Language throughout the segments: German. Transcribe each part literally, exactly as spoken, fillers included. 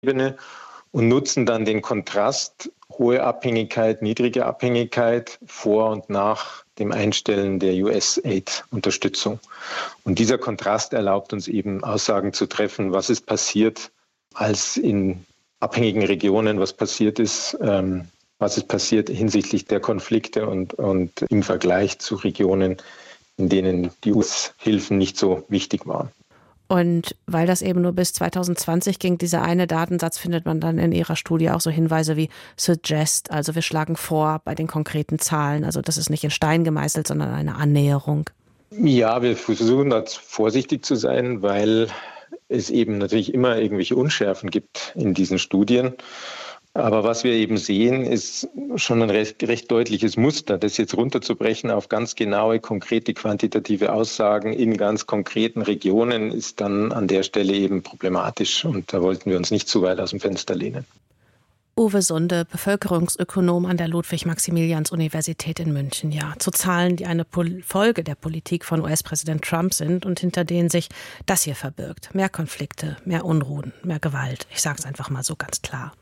und nutzen dann den Kontrast, hohe Abhängigkeit, niedrige Abhängigkeit vor und nach dem Einstellen der U S-Aid-Unterstützung. Und dieser Kontrast erlaubt uns eben Aussagen zu treffen, was ist passiert, als in abhängigen Regionen was passiert ist, ähm, was ist passiert hinsichtlich der Konflikte und, und im Vergleich zu Regionen, in denen die U S-Hilfen nicht so wichtig waren. Und weil das eben nur bis zwanzig zwanzig ging, dieser eine Datensatz, findet man dann in Ihrer Studie auch so Hinweise wie suggest, also wir schlagen vor bei den konkreten Zahlen. Also das ist nicht in Stein gemeißelt, sondern eine Annäherung. Ja, wir versuchen da vorsichtig zu sein, weil es eben natürlich immer irgendwelche Unschärfen gibt in diesen Studien. Aber was wir eben sehen, ist schon ein recht, recht deutliches Muster. Das jetzt runterzubrechen auf ganz genaue, konkrete, quantitative Aussagen in ganz konkreten Regionen ist dann an der Stelle eben problematisch. Und da wollten wir uns nicht zu weit aus dem Fenster lehnen. Uwe Sunde, Bevölkerungsökonom an der Ludwig-Maximilians-Universität in München. Ja, zu Zahlen, die eine Folge der Politik von U S-Präsident Trump sind und hinter denen sich das hier verbirgt. Mehr Konflikte, mehr Unruhen, mehr Gewalt. Ich sage es einfach mal so ganz klar.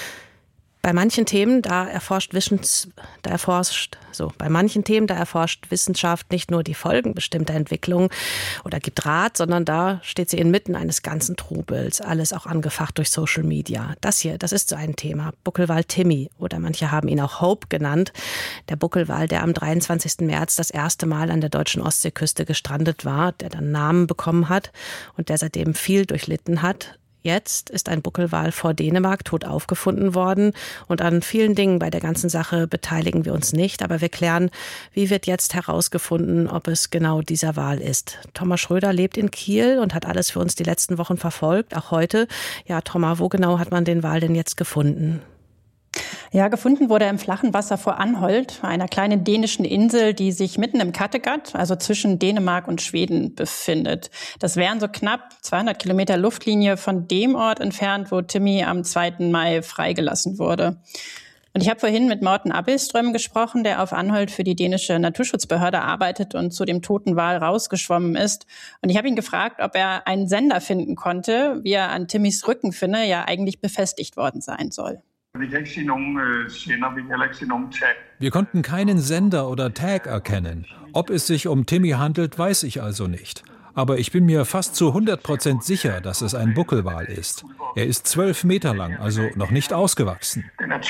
Bei manchen Themen, da erforscht Wissens, da erforscht, so, bei manchen Themen, da erforscht Wissenschaft nicht nur die Folgen bestimmter Entwicklungen oder gibt Rat, sondern da steht sie inmitten eines ganzen Trubels, alles auch angefacht durch Social Media. Das hier, das ist so ein Thema. Buckelwal Timmy, oder manche haben ihn auch Hope genannt. Der Buckelwal, der am dreiundzwanzigsten März das erste Mal an der deutschen Ostseeküste gestrandet war, der dann Namen bekommen hat und der seitdem viel durchlitten hat. Jetzt ist ein Buckelwal vor Dänemark tot aufgefunden worden und an vielen Dingen bei der ganzen Sache beteiligen wir uns nicht, aber wir klären, wie wird jetzt herausgefunden, ob es genau dieser Wal ist. Thomas Schröder lebt in Kiel und hat alles für uns die letzten Wochen verfolgt, auch heute. Ja, Thomas, wo genau hat man den Wal denn jetzt gefunden? Ja, gefunden wurde er im flachen Wasser vor Anholt, einer kleinen dänischen Insel, die sich mitten im Kattegat, also zwischen Dänemark und Schweden, befindet. Das wären so knapp zweihundert Kilometer Luftlinie von dem Ort entfernt, wo Timmy am zweiten Mai freigelassen wurde. Und ich habe vorhin mit Morten Abildström gesprochen, der auf Anholt für die dänische Naturschutzbehörde arbeitet und zu dem toten Wal rausgeschwommen ist. Und ich habe ihn gefragt, ob er einen Sender finden konnte, wie er an Timmys Rückenfinne ja eigentlich befestigt worden sein soll. Wir konnten keinen Sender oder Tag erkennen. Ob es sich um Timmy handelt, weiß ich also nicht. Aber ich bin mir fast zu hundert Prozent sicher, dass es ein Buckelwal ist. Er ist zwölf Meter lang, also noch nicht ausgewachsen.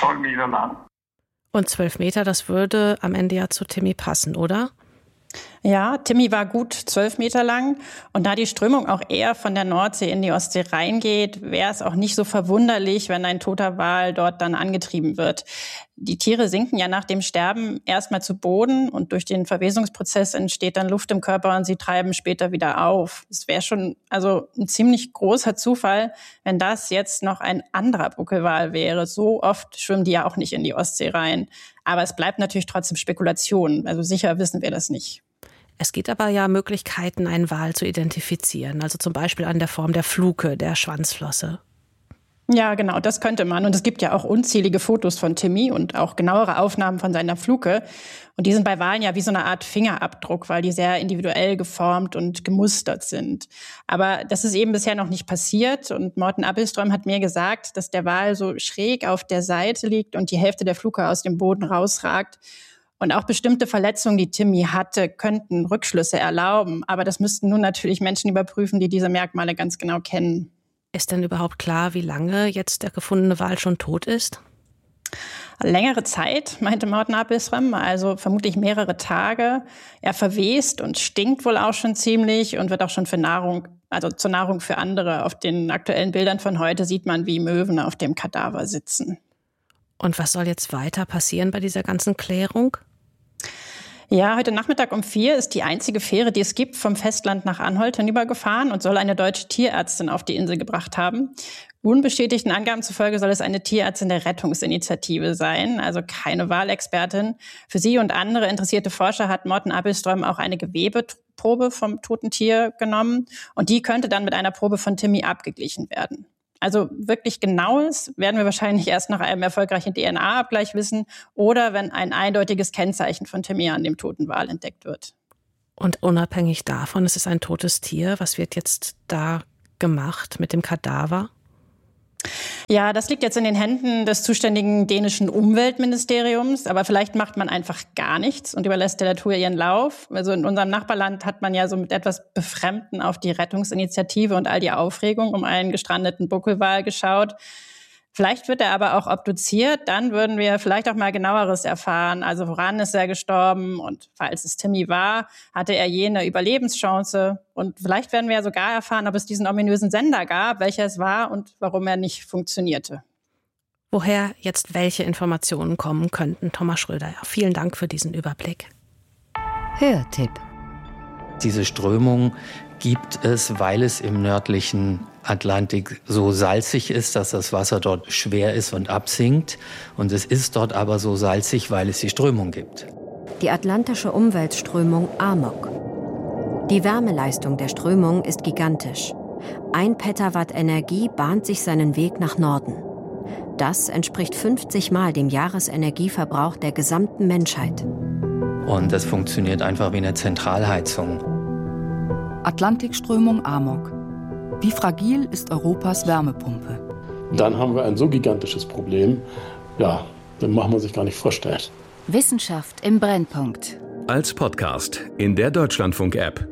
Und zwölf Meter, das würde am Ende ja zu Timmy passen, oder? Ja, Timmy war gut zwölf Meter lang und da die Strömung auch eher von der Nordsee in die Ostsee reingeht, wäre es auch nicht so verwunderlich, wenn ein toter Wal dort dann angetrieben wird. Die Tiere sinken ja nach dem Sterben erstmal zu Boden und durch den Verwesungsprozess entsteht dann Luft im Körper und sie treiben später wieder auf. Es wäre schon also ein ziemlich großer Zufall, wenn das jetzt noch ein anderer Buckelwal wäre. So oft schwimmen die ja auch nicht in die Ostsee rein. Aber es bleibt natürlich trotzdem Spekulation. Also sicher wissen wir das nicht. Es gibt aber ja Möglichkeiten, einen Wal zu identifizieren. Also zum Beispiel an der Form der Fluke, der Schwanzflosse. Ja, genau, das könnte man. Und es gibt ja auch unzählige Fotos von Timmy und auch genauere Aufnahmen von seiner Fluke. Und die sind bei Walen ja wie so eine Art Fingerabdruck, weil die sehr individuell geformt und gemustert sind. Aber das ist eben bisher noch nicht passiert. Und Morten Abildström hat mir gesagt, dass der Wal so schräg auf der Seite liegt und die Hälfte der Fluke aus dem Boden rausragt. Und auch bestimmte Verletzungen, die Timmy hatte, könnten Rückschlüsse erlauben. Aber das müssten nun natürlich Menschen überprüfen, die diese Merkmale ganz genau kennen. Ist denn überhaupt klar, wie lange jetzt der gefundene Wal schon tot ist? Längere Zeit, meinte Morten Abildström, also vermutlich mehrere Tage. Er verwest und stinkt wohl auch schon ziemlich und wird auch schon für Nahrung, also zur Nahrung für andere. Auf den aktuellen Bildern von heute sieht man, wie Möwen auf dem Kadaver sitzen. Und was soll jetzt weiter passieren bei dieser ganzen Klärung? Ja, heute Nachmittag um vier ist die einzige Fähre, die es gibt, vom Festland nach Anholt hinübergefahren und soll eine deutsche Tierärztin auf die Insel gebracht haben. Unbestätigten Angaben zufolge soll es eine Tierärztin der Rettungsinitiative sein, also keine Walexpertin. Für sie und andere interessierte Forscher hat Morten Abildström auch eine Gewebeprobe vom toten Tier genommen und die könnte dann mit einer Probe von Timmy abgeglichen werden. Also wirklich Genaues werden wir wahrscheinlich erst nach einem erfolgreichen D N A-Abgleich wissen oder wenn ein eindeutiges Kennzeichen von Timmy an dem toten Wal entdeckt wird. Und unabhängig davon, es ist ein totes Tier, was wird jetzt da gemacht mit dem Kadaver? Ja, das liegt jetzt in den Händen des zuständigen dänischen Umweltministeriums. Aber vielleicht macht man einfach gar nichts und überlässt der Natur ihren Lauf. Also in unserem Nachbarland hat man ja so mit etwas Befremden auf die Rettungsinitiative und all die Aufregung um einen gestrandeten Buckelwal geschaut. Vielleicht wird er aber auch obduziert, dann würden wir vielleicht auch mal genaueres erfahren. Also woran ist er gestorben und falls es Timmy war, hatte er je eine Überlebenschance. Und vielleicht werden wir ja sogar erfahren, ob es diesen ominösen Sender gab, welcher es war und warum er nicht funktionierte. Woher jetzt welche Informationen kommen könnten, Thomas Schröder. Ja, vielen Dank für diesen Überblick. Hörtipp. Diese Strömung gibt es, weil es im nördlichen Atlantik so salzig ist, dass das Wasser dort schwer ist und absinkt. Und es ist dort aber so salzig, weil es die Strömung gibt. Die atlantische Umweltströmung Amok. Die Wärmeleistung der Strömung ist gigantisch. Ein Petawatt Energie bahnt sich seinen Weg nach Norden. Das entspricht fünfzig Mal dem Jahresenergieverbrauch der gesamten Menschheit. Und das funktioniert einfach wie eine Zentralheizung. Atlantikströmung Amok. Wie fragil ist Europas Wärmepumpe? Dann haben wir ein so gigantisches Problem, ja, dann macht man sich gar nicht vorstellen. Wissenschaft im Brennpunkt. Als Podcast in der Deutschlandfunk-App.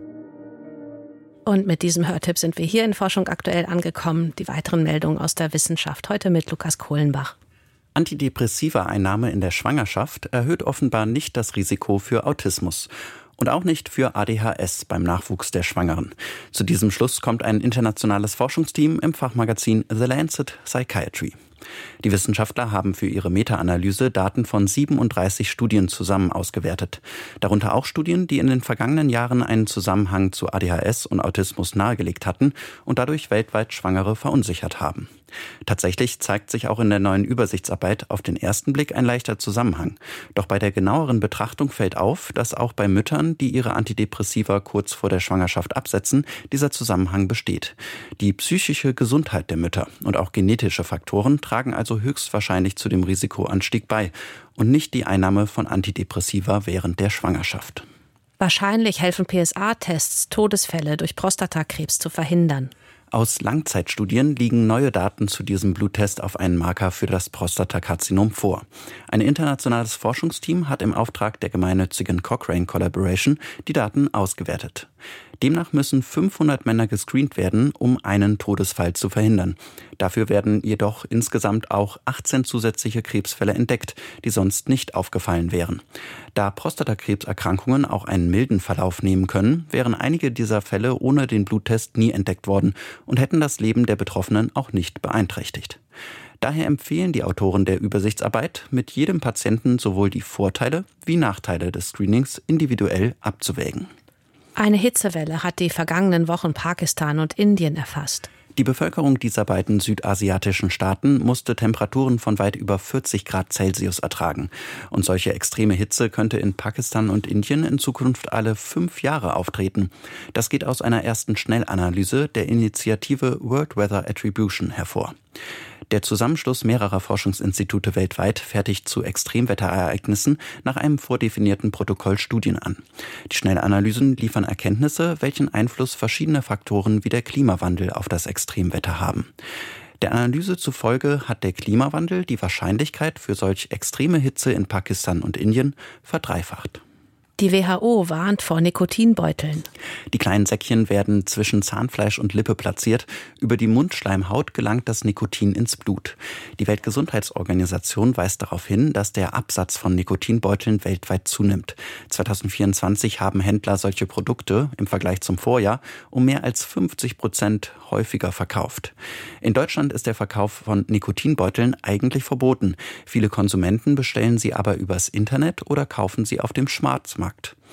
Und mit diesem Hörtipp sind wir hier in Forschung aktuell angekommen. Die weiteren Meldungen aus der Wissenschaft heute mit Lukas Kohlenbach. Antidepressiva-Einnahme in der Schwangerschaft erhöht offenbar nicht das Risiko für Autismus. Und auch nicht für A D H S beim Nachwuchs der Schwangeren. Zu diesem Schluss kommt ein internationales Forschungsteam im Fachmagazin The Lancet Psychiatry. Die Wissenschaftler haben für ihre Meta-Analyse Daten von siebenunddreißig Studien zusammen ausgewertet. Darunter auch Studien, die in den vergangenen Jahren einen Zusammenhang zu A D H S und Autismus nahegelegt hatten und dadurch weltweit Schwangere verunsichert haben. Tatsächlich zeigt sich auch in der neuen Übersichtsarbeit auf den ersten Blick ein leichter Zusammenhang. Doch bei der genaueren Betrachtung fällt auf, dass auch bei Müttern, die ihre Antidepressiva kurz vor der Schwangerschaft absetzen, dieser Zusammenhang besteht. Die psychische Gesundheit der Mütter und auch genetische Faktoren tragen also höchstwahrscheinlich zu dem Risikoanstieg bei und nicht die Einnahme von Antidepressiva während der Schwangerschaft. Wahrscheinlich helfen P S A-Tests, Todesfälle durch Prostatakrebs zu verhindern. Aus Langzeitstudien liegen neue Daten zu diesem Bluttest auf einen Marker für das Prostatakarzinom vor. Ein internationales Forschungsteam hat im Auftrag der gemeinnützigen Cochrane Collaboration die Daten ausgewertet. Demnach müssen fünfhundert Männer gescreent werden, um einen Todesfall zu verhindern. Dafür werden jedoch insgesamt auch achtzehn zusätzliche Krebsfälle entdeckt, die sonst nicht aufgefallen wären. Da Prostatakrebserkrankungen auch einen milden Verlauf nehmen können, wären einige dieser Fälle ohne den Bluttest nie entdeckt worden und hätten das Leben der Betroffenen auch nicht beeinträchtigt. Daher empfehlen die Autoren der Übersichtsarbeit, mit jedem Patienten sowohl die Vorteile wie Nachteile des Screenings individuell abzuwägen. Eine Hitzewelle hat die vergangenen Wochen Pakistan und Indien erfasst. Die Bevölkerung dieser beiden südasiatischen Staaten musste Temperaturen von weit über vierzig Grad Celsius ertragen. Und solche extreme Hitze könnte in Pakistan und Indien in Zukunft alle fünf Jahre auftreten. Das geht aus einer ersten Schnellanalyse der Initiative World Weather Attribution hervor. Der Zusammenschluss mehrerer Forschungsinstitute weltweit fertigt zu Extremwetterereignissen nach einem vordefinierten Protokoll Studien an. Die Schnellanalysen liefern Erkenntnisse, welchen Einfluss verschiedene Faktoren wie der Klimawandel auf das Extremwetter haben. Der Analyse zufolge hat der Klimawandel die Wahrscheinlichkeit für solch extreme Hitze in Pakistan und Indien verdreifacht. Die W H O warnt vor Nikotinbeuteln. Die kleinen Säckchen werden zwischen Zahnfleisch und Lippe platziert. Über die Mundschleimhaut gelangt das Nikotin ins Blut. Die Weltgesundheitsorganisation weist darauf hin, dass der Absatz von Nikotinbeuteln weltweit zunimmt. zwanzig vierundzwanzig haben Händler solche Produkte im Vergleich zum Vorjahr um mehr als fünfzig Prozent häufiger verkauft. In Deutschland ist der Verkauf von Nikotinbeuteln eigentlich verboten. Viele Konsumenten bestellen sie aber übers Internet oder kaufen sie auf dem Schwarzmarkt.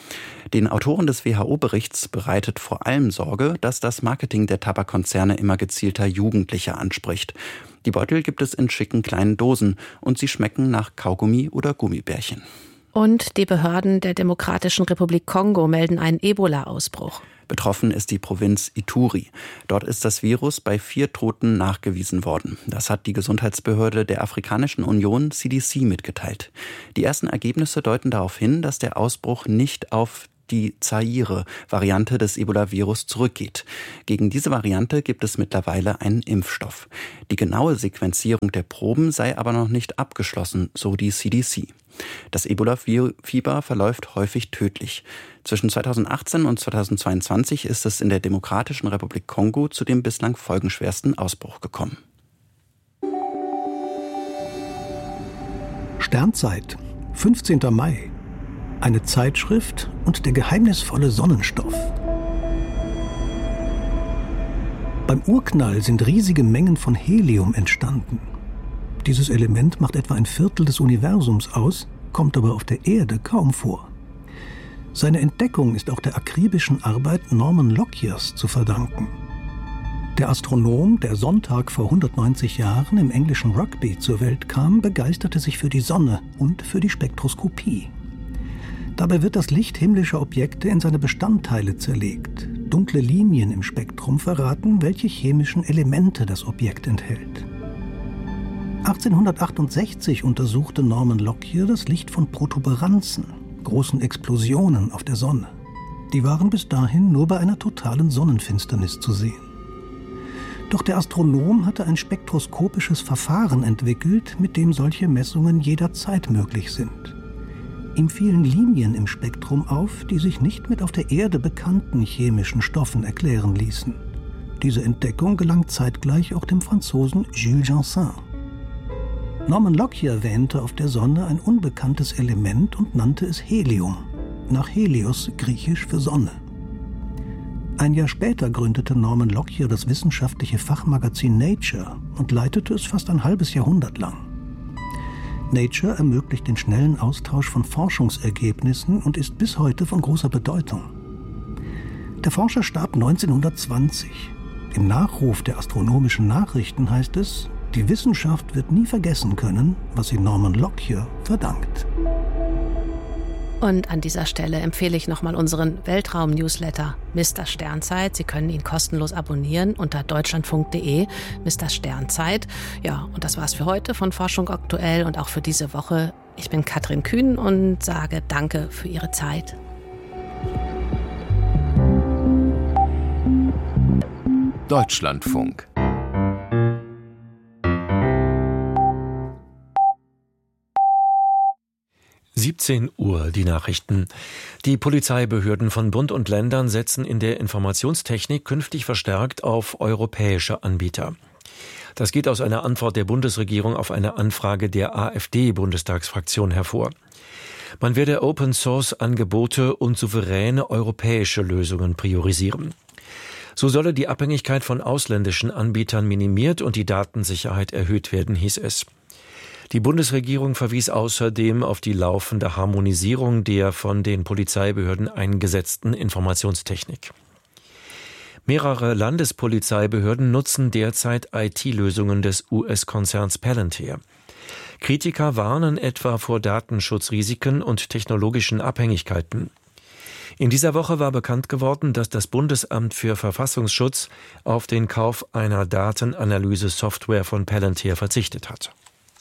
Den Autoren des W H O-Berichts bereitet vor allem Sorge, dass das Marketing der Tabakkonzerne immer gezielter Jugendliche anspricht. Die Beutel gibt es in schicken kleinen Dosen und sie schmecken nach Kaugummi oder Gummibärchen. Und die Behörden der Demokratischen Republik Kongo melden einen Ebola-Ausbruch. Betroffen ist die Provinz Ituri. Dort ist das Virus bei vier Toten nachgewiesen worden. Das hat die Gesundheitsbehörde der Afrikanischen Union C D C mitgeteilt. Die ersten Ergebnisse deuten darauf hin, dass der Ausbruch nicht auf die Zaire-Variante des Ebola-Virus zurückgeht. Gegen diese Variante gibt es mittlerweile einen Impfstoff. Die genaue Sequenzierung der Proben sei aber noch nicht abgeschlossen, so die C D C. Das Ebola-Fieber verläuft häufig tödlich. Zwischen zweitausendachtzehn und zweitausendzweiundzwanzig ist es in der Demokratischen Republik Kongo zu dem bislang folgenschwersten Ausbruch gekommen. Sternzeit, fünfzehnter Mai. Eine Zeitschrift und der geheimnisvolle Sonnenstoff. Beim Urknall sind riesige Mengen von Helium entstanden. Dieses Element macht etwa ein Viertel des Universums aus, kommt aber auf der Erde kaum vor. Seine Entdeckung ist auch der akribischen Arbeit Norman Lockyers zu verdanken. Der Astronom, der Sonntag vor hundertneunzig Jahren im englischen Rugby zur Welt kam, begeisterte sich für die Sonne und für die Spektroskopie. Dabei wird das Licht himmlischer Objekte in seine Bestandteile zerlegt. Dunkle Linien im Spektrum verraten, welche chemischen Elemente das Objekt enthält. achtzehnhundertachtundsechzig untersuchte Norman Lockyer das Licht von Protuberanzen, großen Explosionen auf der Sonne. Die waren bis dahin nur bei einer totalen Sonnenfinsternis zu sehen. Doch der Astronom hatte ein spektroskopisches Verfahren entwickelt, mit dem solche Messungen jederzeit möglich sind. Ihm fielen Linien im Spektrum auf, die sich nicht mit auf der Erde bekannten chemischen Stoffen erklären ließen. Diese Entdeckung gelang zeitgleich auch dem Franzosen Jules Janssen. Norman Lockyer wähnte auf der Sonne ein unbekanntes Element und nannte es Helium, nach Helios, griechisch für Sonne. Ein Jahr später gründete Norman Lockyer das wissenschaftliche Fachmagazin Nature und leitete es fast ein halbes Jahrhundert lang. Nature ermöglicht den schnellen Austausch von Forschungsergebnissen und ist bis heute von großer Bedeutung. Der Forscher starb neunzehnhundertzwanzig. Im Nachruf der astronomischen Nachrichten heißt es, die Wissenschaft wird nie vergessen können, was sie Norman Lockyer verdankt. Und an dieser Stelle empfehle ich nochmal unseren Weltraum-Newsletter Mister Sternzeit. Sie können ihn kostenlos abonnieren unter deutschlandfunk punkt de, Mister Sternzeit. Ja, und das war's für heute von Forschung aktuell und auch für diese Woche. Ich bin Katrin Kühn und sage Danke für Ihre Zeit. Deutschlandfunk. siebzehn Uhr, die Nachrichten. Die Polizeibehörden von Bund und Ländern setzen in der Informationstechnik künftig verstärkt auf europäische Anbieter. Das geht aus einer Antwort der Bundesregierung auf eine Anfrage der AfD-Bundestagsfraktion hervor. Man werde Open-Source-Angebote und souveräne europäische Lösungen priorisieren. So solle die Abhängigkeit von ausländischen Anbietern minimiert und die Datensicherheit erhöht werden, hieß es. Die Bundesregierung verwies außerdem auf die laufende Harmonisierung der von den Polizeibehörden eingesetzten Informationstechnik. Mehrere Landespolizeibehörden nutzen derzeit I T-Lösungen des U S-Konzerns Palantir. Kritiker warnen etwa vor Datenschutzrisiken und technologischen Abhängigkeiten. In dieser Woche war bekannt geworden, dass das Bundesamt für Verfassungsschutz auf den Kauf einer Datenanalyse-Software von Palantir verzichtet hat.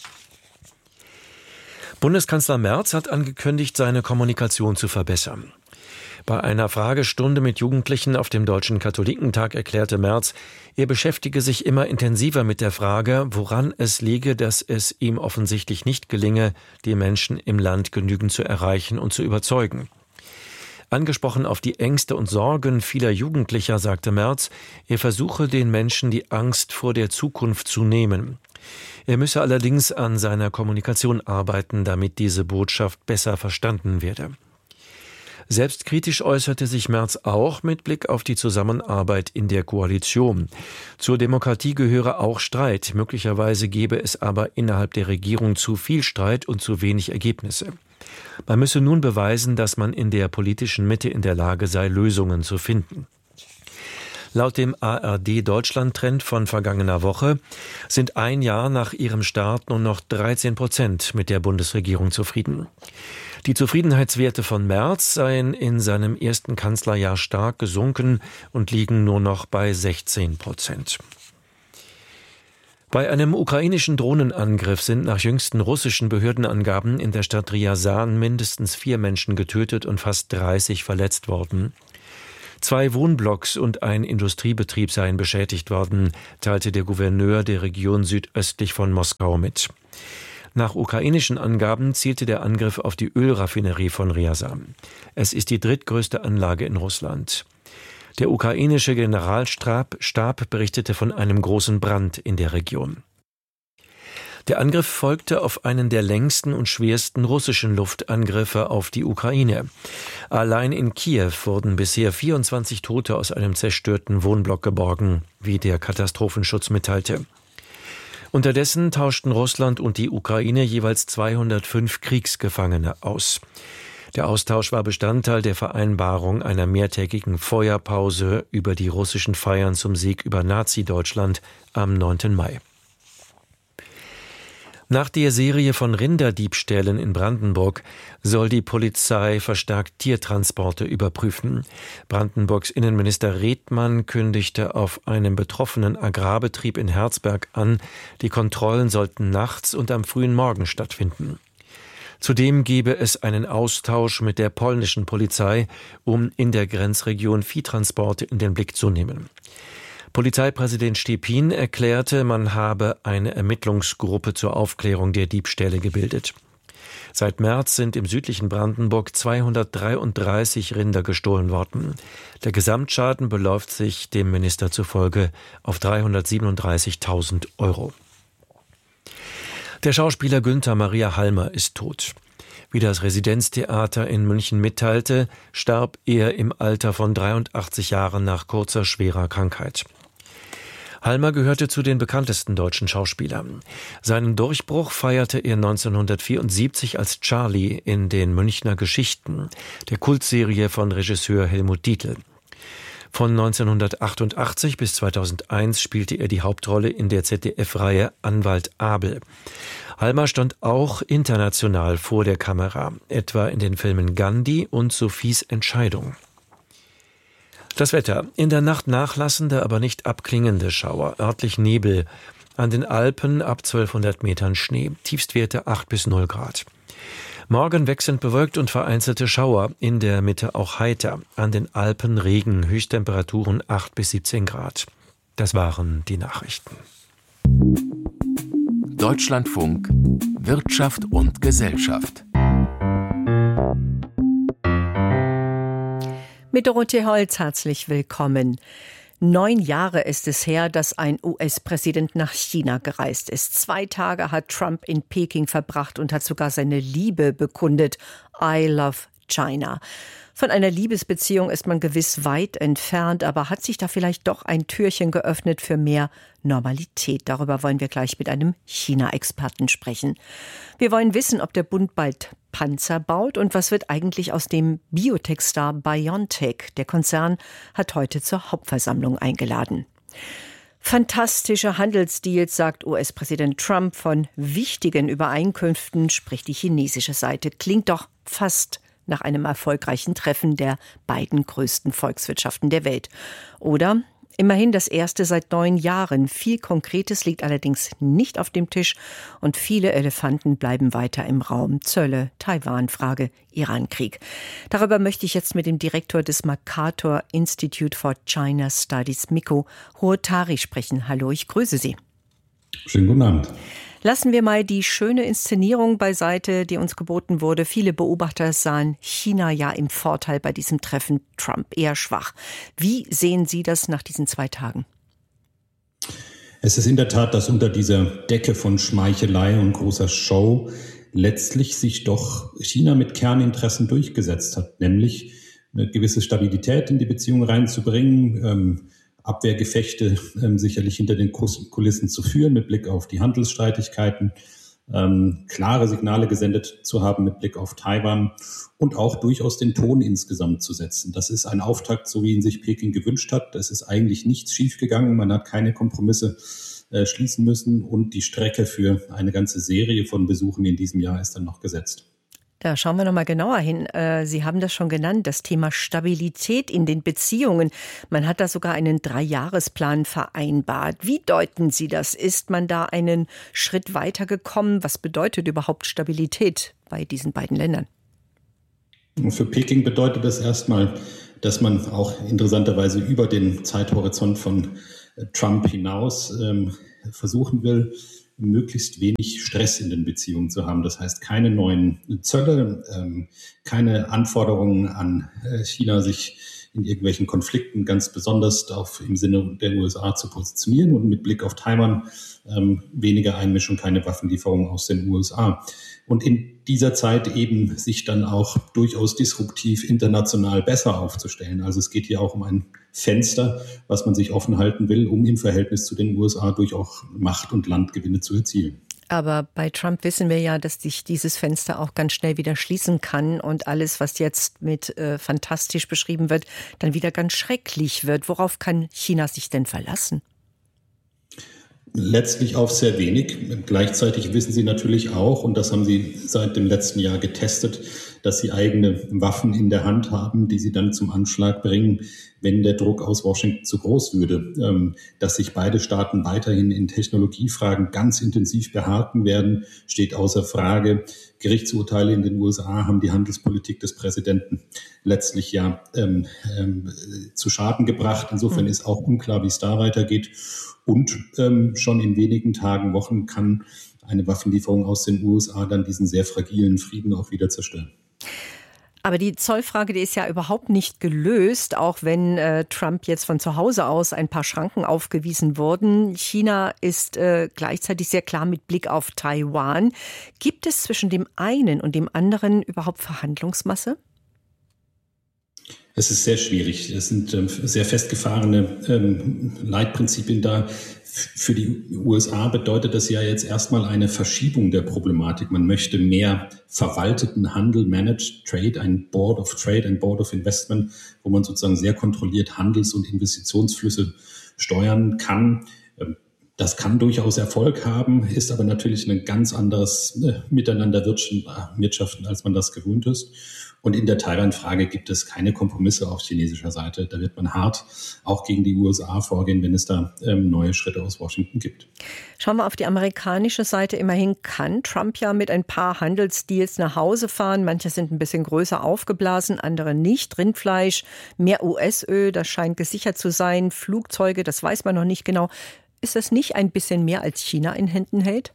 Bundeskanzler Merz hat angekündigt, seine Kommunikation zu verbessern. Bei einer Fragestunde mit Jugendlichen auf dem Deutschen Katholikentag erklärte Merz, er beschäftige sich immer intensiver mit der Frage, woran es liege, dass es ihm offensichtlich nicht gelinge, die Menschen im Land genügend zu erreichen und zu überzeugen. Angesprochen auf die Ängste und Sorgen vieler Jugendlicher, sagte Merz, er versuche den Menschen die Angst vor der Zukunft zu nehmen. Er müsse allerdings an seiner Kommunikation arbeiten, damit diese Botschaft besser verstanden werde. Selbstkritisch äußerte sich Merz auch mit Blick auf die Zusammenarbeit in der Koalition. Zur Demokratie gehöre auch Streit. Möglicherweise gebe es aber innerhalb der Regierung zu viel Streit und zu wenig Ergebnisse. Man müsse nun beweisen, dass man in der politischen Mitte in der Lage sei, Lösungen zu finden. Laut dem A R D-Deutschland-Trend von vergangener Woche sind ein Jahr nach ihrem Start nur noch dreizehn Prozent mit der Bundesregierung zufrieden. Die Zufriedenheitswerte von Merz seien in seinem ersten Kanzlerjahr stark gesunken und liegen nur noch bei sechzehn Prozent. Bei einem ukrainischen Drohnenangriff sind nach jüngsten russischen Behördenangaben in der Stadt Ryazan mindestens vier Menschen getötet und fast dreißig verletzt worden. Zwei Wohnblocks und ein Industriebetrieb seien beschädigt worden, teilte der Gouverneur der Region südöstlich von Moskau mit. Nach ukrainischen Angaben zielte der Angriff auf die Ölraffinerie von Ryazan. Es ist die drittgrößte Anlage in Russland. Der ukrainische Generalstab Stab berichtete von einem großen Brand in der Region. Der Angriff folgte auf einen der längsten und schwersten russischen Luftangriffe auf die Ukraine. Allein in Kiew wurden bisher vierundzwanzig Tote aus einem zerstörten Wohnblock geborgen, wie der Katastrophenschutz mitteilte. Unterdessen tauschten Russland und die Ukraine jeweils zweihundertfünf Kriegsgefangene aus. Der Austausch war Bestandteil der Vereinbarung einer mehrtägigen Feuerpause über die russischen Feiern zum Sieg über Nazi-Deutschland am neunten Mai. Nach der Serie von Rinderdiebstählen in Brandenburg soll die Polizei verstärkt Tiertransporte überprüfen. Brandenburgs Innenminister Redmann kündigte auf einem betroffenen Agrarbetrieb in Herzberg an, die Kontrollen sollten nachts und am frühen Morgen stattfinden. Zudem gebe es einen Austausch mit der polnischen Polizei, um in der Grenzregion Viehtransporte in den Blick zu nehmen. Polizeipräsident Stepin erklärte, man habe eine Ermittlungsgruppe zur Aufklärung der Diebstähle gebildet. Seit März sind im südlichen Brandenburg zweihundertdreiunddreißig Rinder gestohlen worden. Der Gesamtschaden beläuft sich dem Minister zufolge auf dreihundertsiebenunddreißigtausend Euro. Der Schauspieler Günther Maria Halmer ist tot. Wie das Residenztheater in München mitteilte, starb er im Alter von dreiundachtzig Jahren nach kurzer, schwerer Krankheit. Halmer gehörte zu den bekanntesten deutschen Schauspielern. Seinen Durchbruch feierte er neunzehnhundertvierundsiebzig als Charlie in den Münchner Geschichten, der Kultserie von Regisseur Helmut Dietl. Von neunzehnhundertachtundachtzig bis zweitausendeins spielte er die Hauptrolle in der Z D F-Reihe Anwalt Abel. Halmer stand auch international vor der Kamera, etwa in den Filmen Gandhi und Sophies Entscheidung. Das Wetter. In der Nacht nachlassende, aber nicht abklingende Schauer, örtlich Nebel. An den Alpen ab zwölfhundert Metern Schnee, Tiefstwerte acht bis null Grad. Morgen wechselnd bewölkt und vereinzelte Schauer, in der Mitte auch heiter. An den Alpen Regen, Höchsttemperaturen acht bis siebzehn Grad. Das waren die Nachrichten. Deutschlandfunk Wirtschaft und Gesellschaft. Mit Dorothee Holz herzlich willkommen. Neun Jahre ist es her, dass ein U S-Präsident nach China gereist ist. Zwei Tage hat Trump in Peking verbracht und hat sogar seine Liebe bekundet. I love China. Von einer Liebesbeziehung ist man gewiss weit entfernt, aber hat sich da vielleicht doch ein Türchen geöffnet für mehr Normalität? Darüber wollen wir gleich mit einem China-Experten sprechen. Wir wollen wissen, ob der Bund bald Panzer baut und was wird eigentlich aus dem Biotech-Star BioNTech. Der Konzern hat heute zur Hauptversammlung eingeladen. Fantastische Handelsdeals, sagt U S-Präsident Trump. Von wichtigen Übereinkünften spricht die chinesische Seite. Klingt doch fast nach einem erfolgreichen Treffen der beiden größten Volkswirtschaften der Welt. Oder immerhin das erste seit neun Jahren. Viel Konkretes liegt allerdings nicht auf dem Tisch und viele Elefanten bleiben weiter im Raum. Zölle, Taiwan-Frage, Iran-Krieg. Darüber möchte ich jetzt mit dem Direktor des Mercator Institute for China Studies, M I C O, Huotari, sprechen. Hallo, ich grüße Sie. Schönen guten Abend. Lassen wir mal die schöne Inszenierung beiseite, die uns geboten wurde. Viele Beobachter sahen China ja im Vorteil bei diesem Treffen, Trump eher schwach. Wie sehen Sie das nach diesen zwei Tagen? Es ist in der Tat, dass unter dieser Decke von Schmeichelei und großer Show letztlich sich doch China mit Kerninteressen durchgesetzt hat, nämlich eine gewisse Stabilität in die Beziehung reinzubringen, ähm, Abwehrgefechte ähm, sicherlich hinter den Kulissen zu führen mit Blick auf die Handelsstreitigkeiten, ähm, klare Signale gesendet zu haben mit Blick auf Taiwan und auch durchaus den Ton insgesamt zu setzen. Das ist ein Auftakt, so wie ihn sich Peking gewünscht hat. Es ist eigentlich nichts schiefgegangen. Man hat keine Kompromisse äh, schließen müssen und die Strecke für eine ganze Serie von Besuchen in diesem Jahr ist dann noch gesetzt. Da schauen wir noch mal genauer hin. Sie haben das schon genannt, das Thema Stabilität in den Beziehungen. Man hat da sogar einen Dreijahresplan vereinbart. Wie deuten Sie das? Ist man da einen Schritt weiter gekommen? Was bedeutet überhaupt Stabilität bei diesen beiden Ländern? Für Peking bedeutet das erstmal, dass man auch interessanterweise über den Zeithorizont von Trump hinaus ähm, versuchen will, möglichst wenig Stress in den Beziehungen zu haben. Das heißt, keine neuen Zölle, ähm, keine Anforderungen an äh, China, sich in irgendwelchen Konflikten ganz besonders auf, im Sinne der U S A zu positionieren und mit Blick auf Taiwan ähm, weniger Einmischung, keine Waffenlieferungen aus den U S A. Und in dieser Zeit eben sich dann auch durchaus disruptiv international besser aufzustellen. Also es geht hier auch um ein Fenster, was man sich offen halten will, um im Verhältnis zu den U S A durch auch Macht- und Landgewinne zu erzielen. Aber bei Trump wissen wir ja, dass sich dieses Fenster auch ganz schnell wieder schließen kann und alles, was jetzt mit äh, fantastisch beschrieben wird, dann wieder ganz schrecklich wird. Worauf kann China sich denn verlassen? Letztlich auf sehr wenig. Gleichzeitig wissen sie natürlich auch, und das haben sie seit dem letzten Jahr getestet, dass sie eigene Waffen in der Hand haben, die sie dann zum Anschlag bringen, wenn der Druck aus Washington zu groß würde. Dass sich beide Staaten weiterhin in Technologiefragen ganz intensiv beharten werden, steht außer Frage. Gerichtsurteile in den U S A haben die Handelspolitik des Präsidenten letztlich ja ähm, ähm, zu Schaden gebracht. Insofern ist auch unklar, wie es da weitergeht. Und ähm, schon in wenigen Tagen, Wochen kann eine Waffenlieferung aus den U S A dann diesen sehr fragilen Frieden auch wieder zerstören. Aber die Zollfrage, die ist ja überhaupt nicht gelöst, auch wenn äh, Trump jetzt von zu Hause aus ein paar Schranken aufgewiesen wurden. China ist äh, gleichzeitig sehr klar mit Blick auf Taiwan. Gibt es zwischen dem einen und dem anderen überhaupt Verhandlungsmasse? Es ist sehr schwierig. Es sind ähm, sehr festgefahrene ähm, Leitprinzipien da. Für die U S A bedeutet das ja jetzt erstmal eine Verschiebung der Problematik. Man möchte mehr verwalteten Handel, Managed Trade, ein Board of Trade, ein Board of Investment, wo man sozusagen sehr kontrolliert Handels- und Investitionsflüsse steuern kann. Das kann durchaus Erfolg haben, ist aber natürlich ein ganz anderes Miteinander wirtschaften, als man das gewöhnt ist. Und in der Taiwan-Frage gibt es keine Kompromisse auf chinesischer Seite. Da wird man hart auch gegen die U S A vorgehen, wenn es da ähm, neue Schritte aus Washington gibt. Schauen wir auf die amerikanische Seite. Immerhin kann Trump ja mit ein paar Handelsdeals nach Hause fahren. Manche sind ein bisschen größer aufgeblasen, andere nicht. Rindfleisch, mehr U S-Öl, das scheint gesichert zu sein. Flugzeuge, das weiß man noch nicht genau. Ist das nicht ein bisschen mehr, als China in Händen hält?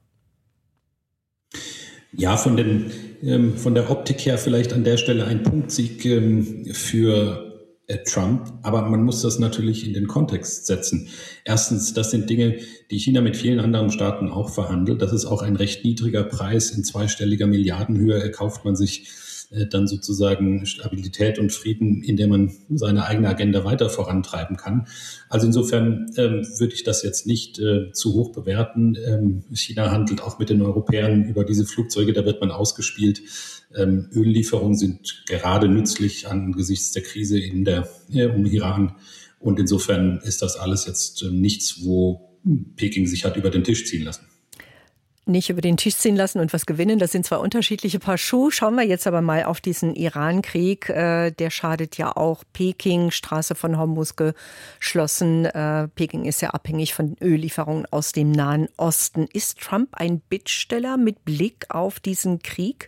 Ja, von, den, ähm, von der Optik her vielleicht an der Stelle ein Punktsieg ähm, für äh, Trump. Aber man muss das natürlich in den Kontext setzen. Erstens, das sind Dinge, die China mit vielen anderen Staaten auch verhandelt. Das ist auch ein recht niedriger Preis. In zweistelliger Milliardenhöhe erkauft man sich äh, dann sozusagen Stabilität und Frieden, indem man seine eigene Agenda weiter vorantreiben kann. Also insofern ähm, würde ich das jetzt nicht äh, zu hoch bewerten. Ähm, China handelt auch mit den Europäern über diese Flugzeuge, da wird man ausgespielt. Ähm, Öllieferungen sind gerade nützlich angesichts der Krise in der, äh, um Iran. Und insofern ist das alles jetzt äh, nichts, wo Peking sich hat über den Tisch ziehen lassen. Nicht über den Tisch ziehen lassen und was gewinnen. Das sind zwei unterschiedliche Paar Schuhe. Schauen wir jetzt aber mal auf diesen Iran-Krieg. Äh, der schadet ja auch Peking. Straße von Hormuz geschlossen. Äh, Peking ist ja abhängig von Öllieferungen aus dem Nahen Osten. Ist Trump ein Bittsteller mit Blick auf diesen Krieg?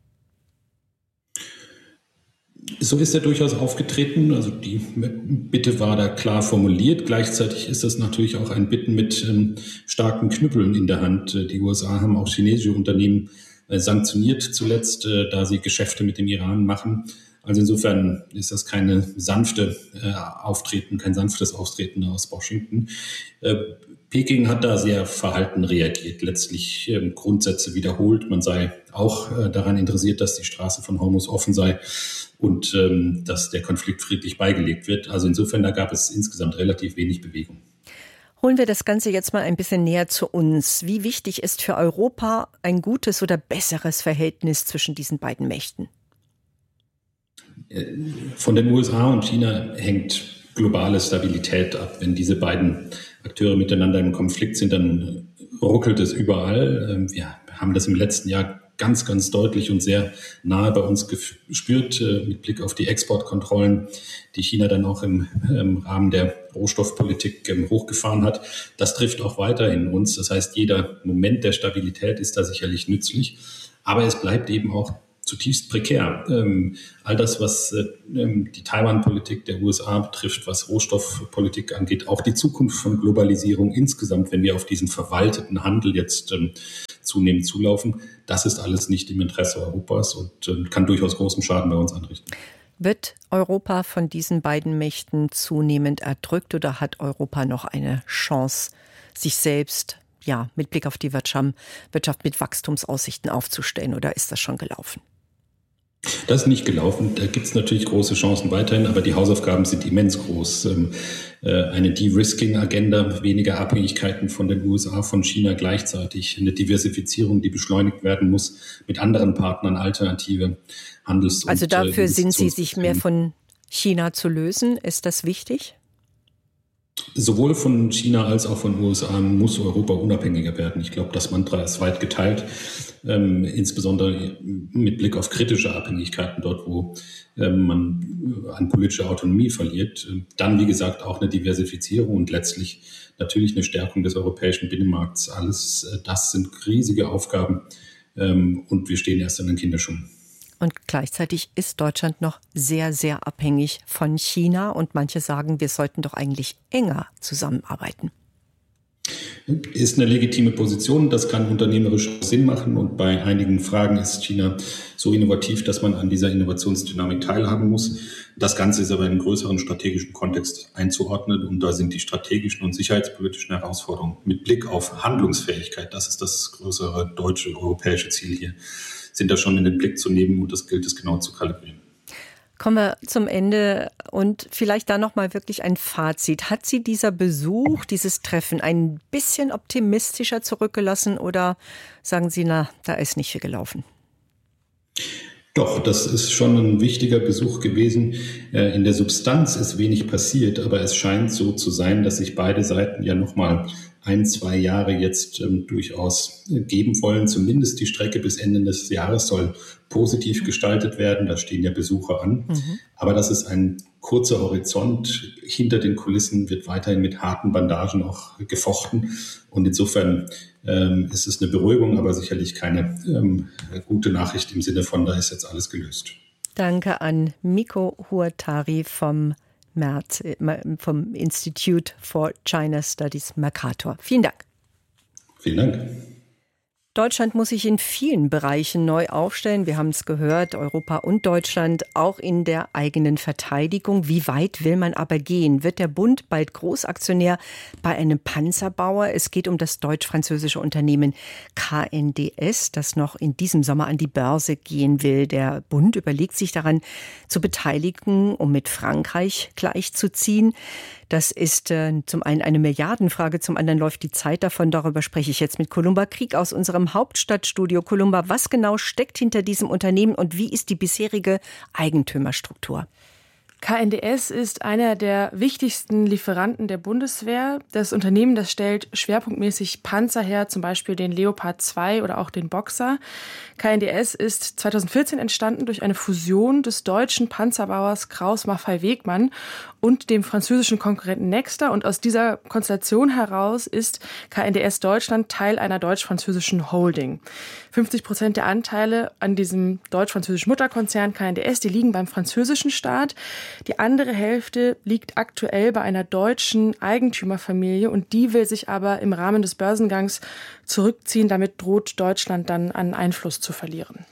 So ist er durchaus aufgetreten. Also die Bitte war da klar formuliert. Gleichzeitig ist das natürlich auch ein Bitten mit ähm, starken Knüppeln in der Hand. Die U S A haben auch chinesische Unternehmen äh, sanktioniert zuletzt, äh, da sie Geschäfte mit dem Iran machen. Also insofern ist das keine sanfte äh, Auftreten, kein sanftes Auftreten aus Washington. Äh, Peking hat da sehr verhalten reagiert, letztlich äh, Grundsätze wiederholt. Man sei auch äh, daran interessiert, dass die Straße von Hormuz offen sei und ähm, dass der Konflikt friedlich beigelegt wird. Also insofern, da gab es insgesamt relativ wenig Bewegung. Holen wir das Ganze jetzt mal ein bisschen näher zu uns. Wie wichtig ist für Europa ein gutes oder besseres Verhältnis zwischen diesen beiden Mächten? Von den U S A und China hängt globale Stabilität ab. Wenn diese beiden Akteure miteinander im Konflikt sind, dann ruckelt es überall. Wir haben das im letzten Jahr ganz, ganz deutlich und sehr nahe bei uns gespürt, äh, mit Blick auf die Exportkontrollen, die China dann auch im, im Rahmen der Rohstoffpolitik ähm, hochgefahren hat. Das trifft auch weiterhin uns. Das heißt, jeder Moment der Stabilität ist da sicherlich nützlich. Aber es bleibt eben auch zutiefst prekär. Ähm, all das, was äh, die Taiwan-Politik der U S A betrifft, was Rohstoffpolitik angeht, auch die Zukunft von Globalisierung insgesamt, wenn wir auf diesen verwalteten Handel jetzt ähm, zunehmend zulaufen, das ist alles nicht im Interesse Europas und äh, kann durchaus großen Schaden bei uns anrichten. Wird Europa von diesen beiden Mächten zunehmend erdrückt oder hat Europa noch eine Chance, sich selbst ja, mit Blick auf die Wirtschaft, Wirtschaft mit Wachstumsaussichten aufzustellen, oder ist das schon gelaufen? Das ist nicht gelaufen. Da gibt es natürlich große Chancen weiterhin, aber die Hausaufgaben sind immens groß. Eine De-Risking-Agenda, weniger Abhängigkeiten von den U S A, von China gleichzeitig, eine Diversifizierung, die beschleunigt werden muss, mit anderen Partnern, alternative Handels- Also und dafür sind Sie, sich mehr von China zu lösen. Ist das wichtig? Sowohl von China als auch von den U S A muss Europa unabhängiger werden. Ich glaube, das Mantra ist weit geteilt, ähm, insbesondere mit Blick auf kritische Abhängigkeiten dort, wo ähm, man an politischer Autonomie verliert. Dann, wie gesagt, auch eine Diversifizierung und letztlich natürlich eine Stärkung des europäischen Binnenmarkts. Alles äh, das sind riesige Aufgaben ähm, und wir stehen erst in den Kinderschuhen. Und gleichzeitig ist Deutschland noch sehr, sehr abhängig von China. Und manche sagen, wir sollten doch eigentlich enger zusammenarbeiten. Ist eine legitime Position, das kann unternehmerisch Sinn machen. Und bei einigen Fragen ist China so innovativ, dass man an dieser Innovationsdynamik teilhaben muss. Das Ganze ist aber in einem größeren strategischen Kontext einzuordnen. Und da sind die strategischen und sicherheitspolitischen Herausforderungen mit Blick auf Handlungsfähigkeit, das ist das größere deutsche, europäische Ziel hier, sind da schon in den Blick zu nehmen und das gilt es genau zu kalibrieren. Kommen wir zum Ende und vielleicht da nochmal wirklich ein Fazit. Hat Sie dieser Besuch, dieses Treffen ein bisschen optimistischer zurückgelassen oder sagen Sie, na, da ist nicht viel gelaufen? Doch, das ist schon ein wichtiger Besuch gewesen. In der Substanz ist wenig passiert, aber es scheint so zu sein, dass sich beide Seiten ja nochmal ein, zwei Jahre jetzt ähm, durchaus geben wollen. Zumindest die Strecke bis Ende des Jahres soll positiv gestaltet werden. Da stehen ja Besucher an. Mhm. Aber das ist ein kurzer Horizont. Hinter den Kulissen wird weiterhin mit harten Bandagen auch gefochten. Und insofern ähm, ist es eine Beruhigung, aber sicherlich keine ähm, gute Nachricht im Sinne von, da ist jetzt alles gelöst. Danke an Mikko Huotari vom Merz, vom Institute for China Studies Mercator. Vielen Dank. Vielen Dank. Deutschland muss sich in vielen Bereichen neu aufstellen. Wir haben es gehört, Europa und Deutschland auch in der eigenen Verteidigung. Wie weit will man aber gehen? Wird der Bund bald Großaktionär bei einem Panzerbauer? Es geht um das deutsch-französische Unternehmen K N D S, das noch in diesem Sommer an die Börse gehen will. Der Bund überlegt sich daran zu beteiligen, um mit Frankreich gleichzuziehen. Das ist äh, zum einen eine Milliardenfrage, zum anderen läuft die Zeit davon. Darüber spreche ich jetzt mit Columba Krieg aus unserem Hauptstadtstudio. Columba, was genau steckt hinter diesem Unternehmen und wie ist die bisherige Eigentümerstruktur? K N D S ist einer der wichtigsten Lieferanten der Bundeswehr. Das Unternehmen, das stellt schwerpunktmäßig Panzer her, zum Beispiel den Leopard zwei oder auch den Boxer. K N D S ist zweitausendvierzehn entstanden durch eine Fusion des deutschen Panzerbauers Krauss-Maffei-Wegmann und dem französischen Konkurrenten Nexter. Und aus dieser Konstellation heraus ist K N D S Deutschland Teil einer deutsch-französischen Holding. fünfzig Prozent der Anteile an diesem deutsch-französischen Mutterkonzern K N D S, die liegen beim französischen Staat. Die andere Hälfte liegt aktuell bei einer deutschen Eigentümerfamilie und die will sich aber im Rahmen des Börsengangs zurückziehen. Damit droht Deutschland dann an Einfluss zu verlieren.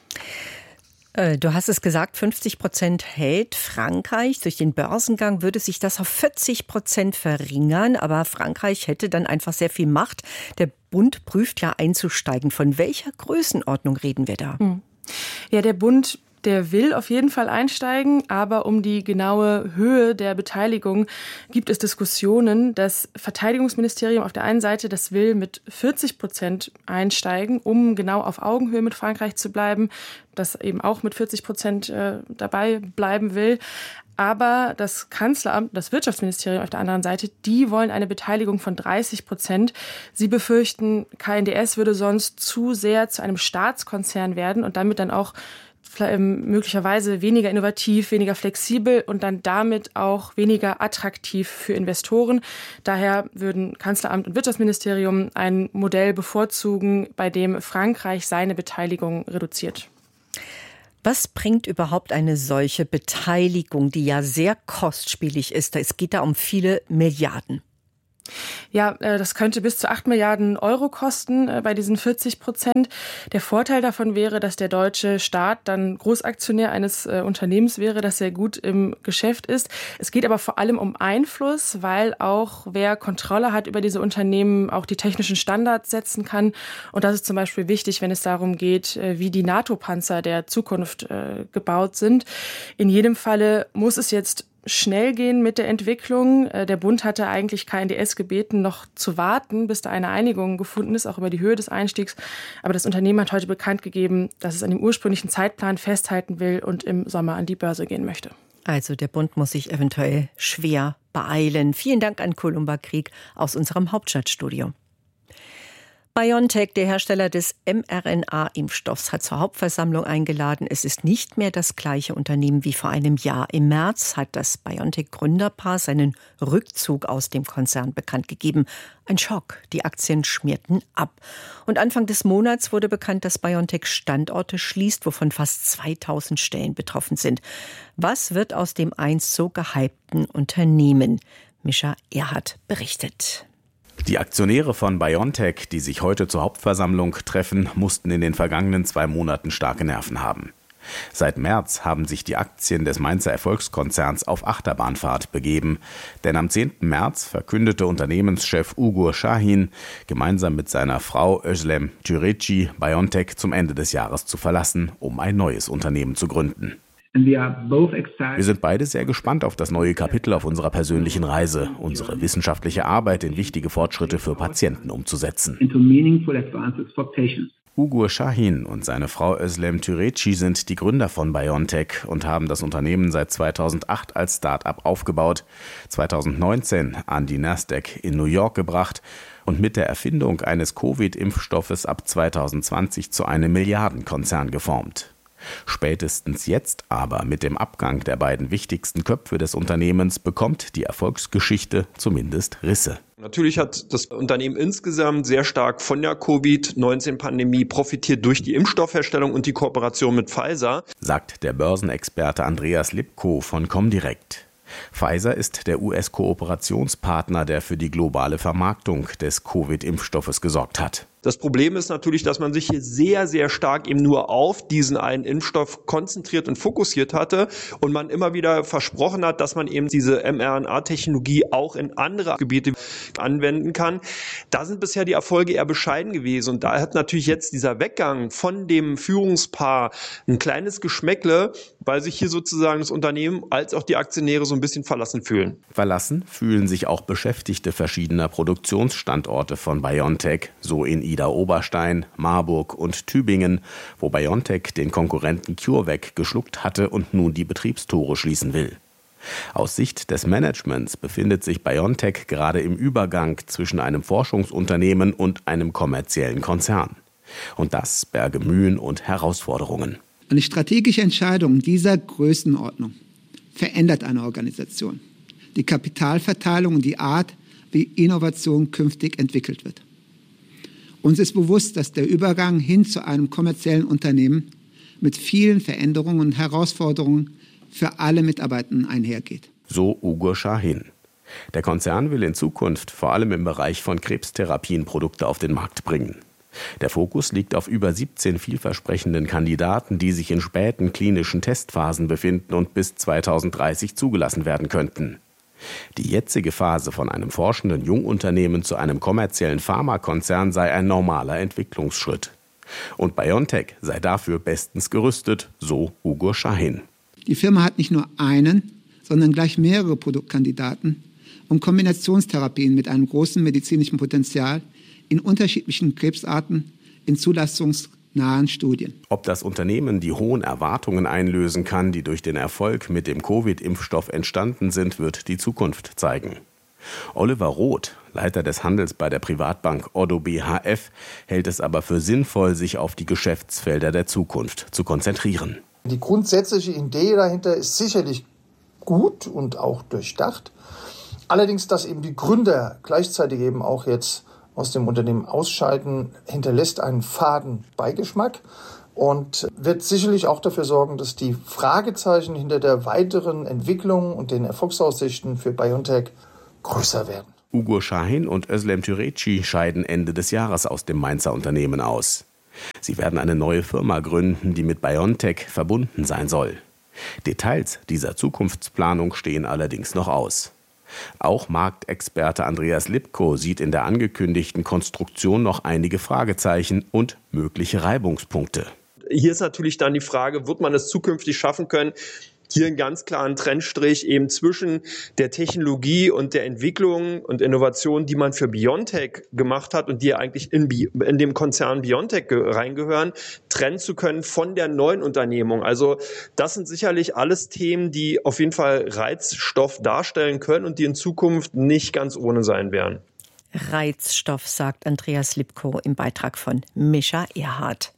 Du hast es gesagt, fünfzig Prozent hält Frankreich. Durch den Börsengang würde sich das auf vierzig Prozent verringern. Aber Frankreich hätte dann einfach sehr viel Macht. Der Bund prüft ja einzusteigen. Von welcher Größenordnung reden wir da? Ja, der Bund Der will auf jeden Fall einsteigen, aber um die genaue Höhe der Beteiligung gibt es Diskussionen. Das Verteidigungsministerium auf der einen Seite, das will mit vierzig Prozent einsteigen, um genau auf Augenhöhe mit Frankreich zu bleiben, das eben auch mit vierzig Prozent äh, dabei bleiben will. Aber das Kanzleramt, das Wirtschaftsministerium auf der anderen Seite, die wollen eine Beteiligung von dreißig Prozent. Sie befürchten, K N D S würde sonst zu sehr zu einem Staatskonzern werden und damit dann auch möglicherweise weniger innovativ, weniger flexibel und dann damit auch weniger attraktiv für Investoren. Daher würden Kanzleramt und Wirtschaftsministerium ein Modell bevorzugen, bei dem Frankreich seine Beteiligung reduziert. Was bringt überhaupt eine solche Beteiligung, die ja sehr kostspielig ist? Es geht da um viele Milliarden. Ja, das könnte bis zu acht Milliarden Euro kosten bei diesen vierzig Prozent. Der Vorteil davon wäre, dass der deutsche Staat dann Großaktionär eines Unternehmens wäre, das sehr gut im Geschäft ist. Es geht aber vor allem um Einfluss, weil auch wer Kontrolle hat über diese Unternehmen auch die technischen Standards setzen kann. Und das ist zum Beispiel wichtig, wenn es darum geht, wie die NATO-Panzer der Zukunft gebaut sind. In jedem Falle muss es jetzt schnell gehen mit der Entwicklung. Der Bund hatte eigentlich K N D S gebeten, noch zu warten, bis da eine Einigung gefunden ist, auch über die Höhe des Einstiegs. Aber das Unternehmen hat heute bekannt gegeben, dass es an dem ursprünglichen Zeitplan festhalten will und im Sommer an die Börse gehen möchte. Also der Bund muss sich eventuell schwer beeilen. Vielen Dank an Columba Krieg aus unserem Hauptstadtstudio. BioNTech, der Hersteller des mRNA-Impfstoffs, hat zur Hauptversammlung eingeladen. Es ist nicht mehr das gleiche Unternehmen wie vor einem Jahr. Im März hat das BioNTech-Gründerpaar seinen Rückzug aus dem Konzern bekannt gegeben. Ein Schock. Die Aktien schmierten ab. Und Anfang des Monats wurde bekannt, dass BioNTech Standorte schließt, wovon fast zweitausend Stellen betroffen sind. Was wird aus dem einst so gehypten Unternehmen? Mischa Erhardt berichtet. Die Aktionäre von BioNTech, die sich heute zur Hauptversammlung treffen, mussten in den vergangenen zwei Monaten starke Nerven haben. Seit März haben sich die Aktien des Mainzer Erfolgskonzerns auf Achterbahnfahrt begeben. Denn am zehnten März verkündete Unternehmenschef Ugur Sahin gemeinsam mit seiner Frau Özlem Türeci BioNTech zum Ende des Jahres zu verlassen, um ein neues Unternehmen zu gründen. Wir sind beide sehr gespannt auf das neue Kapitel auf unserer persönlichen Reise, unsere wissenschaftliche Arbeit in wichtige Fortschritte für Patienten umzusetzen. Ugur Sahin und seine Frau Özlem Türeci sind die Gründer von BioNTech und haben das Unternehmen seit zweitausendacht als Start-up aufgebaut, zweitausendneunzehn an die Nasdaq in New York gebracht und mit der Erfindung eines Covid-Impfstoffes ab zweitausendzwanzig zu einem Milliardenkonzern geformt. Spätestens jetzt aber mit dem Abgang der beiden wichtigsten Köpfe des Unternehmens bekommt die Erfolgsgeschichte zumindest Risse. Natürlich hat das Unternehmen insgesamt sehr stark von der Covid neunzehn Pandemie profitiert durch die Impfstoffherstellung und die Kooperation mit Pfizer, sagt der Börsenexperte Andreas Lipko von Comdirect. Pfizer ist der U S-Kooperationspartner, der für die globale Vermarktung des Covid-Impfstoffes gesorgt hat. Das Problem ist natürlich, dass man sich hier sehr, sehr stark eben nur auf diesen einen Impfstoff konzentriert und fokussiert hatte und man immer wieder versprochen hat, dass man eben diese mRNA-Technologie auch in andere Gebiete anwenden kann. Da sind bisher die Erfolge eher bescheiden gewesen und da hat natürlich jetzt dieser Weggang von dem Führungspaar ein kleines Geschmäckle, weil sich hier sozusagen das Unternehmen als auch die Aktionäre so ein bisschen verlassen fühlen. Verlassen fühlen sich auch Beschäftigte verschiedener Produktionsstandorte von BioNTech, so in Idar-Oberstein, Marburg und Tübingen, wo BioNTech den Konkurrenten CureVac geschluckt hatte und nun die Betriebstore schließen will. Aus Sicht des Managements befindet sich BioNTech gerade im Übergang zwischen einem Forschungsunternehmen und einem kommerziellen Konzern. Und das berge Mühen und Herausforderungen. Eine strategische Entscheidung dieser Größenordnung verändert eine Organisation, die Kapitalverteilung und die Art, wie Innovation künftig entwickelt wird. Uns ist bewusst, dass der Übergang hin zu einem kommerziellen Unternehmen mit vielen Veränderungen und Herausforderungen für alle Mitarbeitenden einhergeht. So Ugur Sahin. Der Konzern will in Zukunft vor allem im Bereich von Krebstherapien Produkte auf den Markt bringen. Der Fokus liegt auf über siebzehn vielversprechenden Kandidaten, die sich in späten klinischen Testphasen befinden und bis zweitausenddreißig zugelassen werden könnten. Die jetzige Phase von einem forschenden Jungunternehmen zu einem kommerziellen Pharmakonzern sei ein normaler Entwicklungsschritt. Und BioNTech sei dafür bestens gerüstet, so Ugur Şahin. Die Firma hat nicht nur einen, sondern gleich mehrere Produktkandidaten, um Kombinationstherapien mit einem großen medizinischen Potenzial in unterschiedlichen Krebsarten in zulassungsnahen Studien. Ob das Unternehmen die hohen Erwartungen einlösen kann, die durch den Erfolg mit dem Covid-Impfstoff entstanden sind, wird die Zukunft zeigen. Oliver Roth, Leiter des Handels bei der Privatbank Oddo B H F, hält es aber für sinnvoll, sich auf die Geschäftsfelder der Zukunft zu konzentrieren. Die grundsätzliche Idee dahinter ist sicherlich gut und auch durchdacht. Allerdings, dass eben die Gründer gleichzeitig eben auch jetzt aus dem Unternehmen ausscheiden, hinterlässt einen faden Beigeschmack und wird sicherlich auch dafür sorgen, dass die Fragezeichen hinter der weiteren Entwicklung und den Erfolgsaussichten für BioNTech größer werden. Ugur Şahin und Özlem Türeci scheiden Ende des Jahres aus dem Mainzer Unternehmen aus. Sie werden eine neue Firma gründen, die mit BioNTech verbunden sein soll. Details dieser Zukunftsplanung stehen allerdings noch aus. Auch Marktexperte Andreas Lipko sieht in der angekündigten Konstruktion noch einige Fragezeichen und mögliche Reibungspunkte. Hier ist natürlich dann die Frage, wird man es zukünftig schaffen können, hier einen ganz klaren Trennstrich eben zwischen der Technologie und der Entwicklung und Innovation, die man für BioNTech gemacht hat und die eigentlich in, in dem Konzern BioNTech reingehören, trennen zu können von der neuen Unternehmung. Also das sind sicherlich alles Themen, die auf jeden Fall Reizstoff darstellen können und die in Zukunft nicht ganz ohne sein werden. Reizstoff, sagt Andreas Lipko im Beitrag von Mischa Erhardt.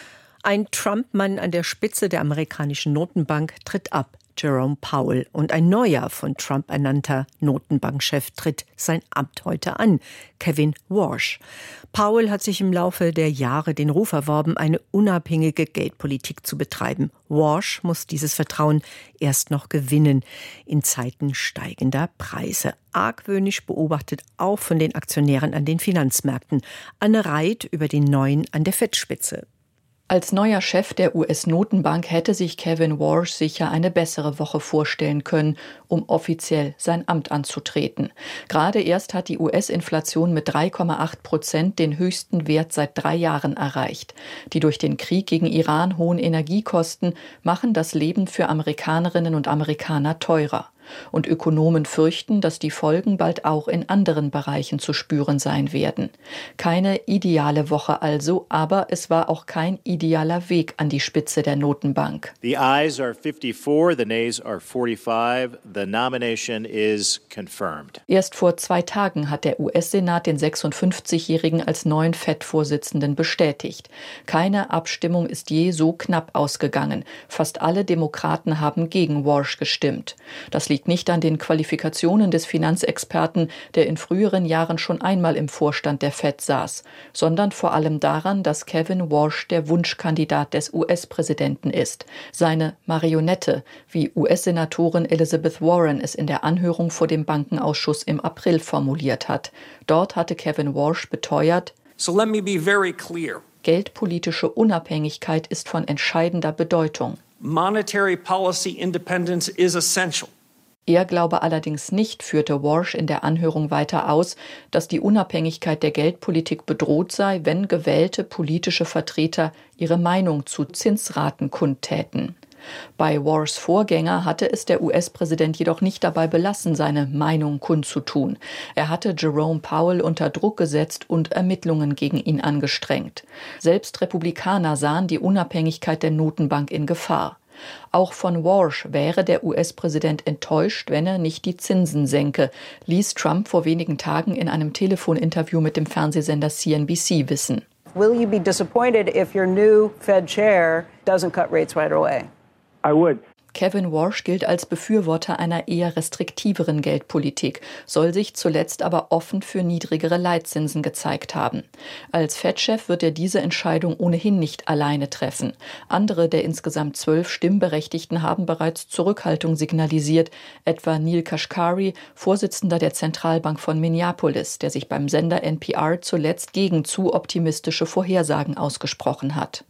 Ein Trump-Mann an der Spitze der amerikanischen Notenbank tritt ab, Jerome Powell. Und ein neuer von Trump ernannter Notenbankchef tritt sein Amt heute an, Kevin Warsh. Powell hat sich im Laufe der Jahre den Ruf erworben, eine unabhängige Geldpolitik zu betreiben. Warsh muss dieses Vertrauen erst noch gewinnen in Zeiten steigender Preise. Argwöhnisch beobachtet auch von den Aktionären an den Finanzmärkten. Anne Reit über den neuen an der Fettspitze. Als neuer Chef der U S-Notenbank hätte sich Kevin Warsh sicher eine bessere Woche vorstellen können, um offiziell sein Amt anzutreten. Gerade erst hat die U S-Inflation mit drei Komma acht Prozent den höchsten Wert seit drei Jahren erreicht. Die durch den Krieg gegen Iran hohen Energiekosten machen das Leben für Amerikanerinnen und Amerikaner teurer. Und Ökonomen fürchten, dass die Folgen bald auch in anderen Bereichen zu spüren sein werden. Keine ideale Woche also, aber es war auch kein idealer Weg an die Spitze der Notenbank. The ayes are fifty-four, the nays are forty-five. The nomination is confirmed. Erst vor zwei Tagen hat der U S-Senat den sechsundfünfzigjährigen als neuen Fed-Vorsitzenden bestätigt. Keine Abstimmung ist je so knapp ausgegangen. Fast alle Demokraten haben gegen Warsh gestimmt. Das liegt nicht an den Qualifikationen des Finanzexperten, der in früheren Jahren schon einmal im Vorstand der Fed saß, sondern vor allem daran, dass Kevin Warsh der Wunschkandidat des U S-Präsidenten ist. Seine Marionette, wie U S-Senatorin Elizabeth Warren es in der Anhörung vor dem Bankenausschuss im April formuliert hat. Dort hatte Kevin Warsh beteuert, So let me be very clear. Geldpolitische Unabhängigkeit ist von entscheidender Bedeutung. Monetary policy independence is essential. Er glaube allerdings nicht, führte Warsh in der Anhörung weiter aus, dass die Unabhängigkeit der Geldpolitik bedroht sei, wenn gewählte politische Vertreter ihre Meinung zu Zinsraten kundtäten. Bei Warshs Vorgänger hatte es der U S-Präsident jedoch nicht dabei belassen, seine Meinung kundzutun. Er hatte Jerome Powell unter Druck gesetzt und Ermittlungen gegen ihn angestrengt. Selbst Republikaner sahen die Unabhängigkeit der Notenbank in Gefahr. Auch von Warsh wäre der U S-Präsident enttäuscht, wenn er nicht die Zinsen senke, ließ Trump vor wenigen Tagen in einem Telefoninterview mit dem Fernsehsender C N B C wissen. Will you be disappointed if your new Fed chair doesn't cut rates right away? I would. Kevin Warsh gilt als Befürworter einer eher restriktiveren Geldpolitik, soll sich zuletzt aber offen für niedrigere Leitzinsen gezeigt haben. Als Fed-Chef wird er diese Entscheidung ohnehin nicht alleine treffen. Andere der insgesamt zwölf Stimmberechtigten haben bereits Zurückhaltung signalisiert, etwa Neil Kashkari, Vorsitzender der Zentralbank von Minneapolis, der sich beim Sender N P R zuletzt gegen zu optimistische Vorhersagen ausgesprochen hat.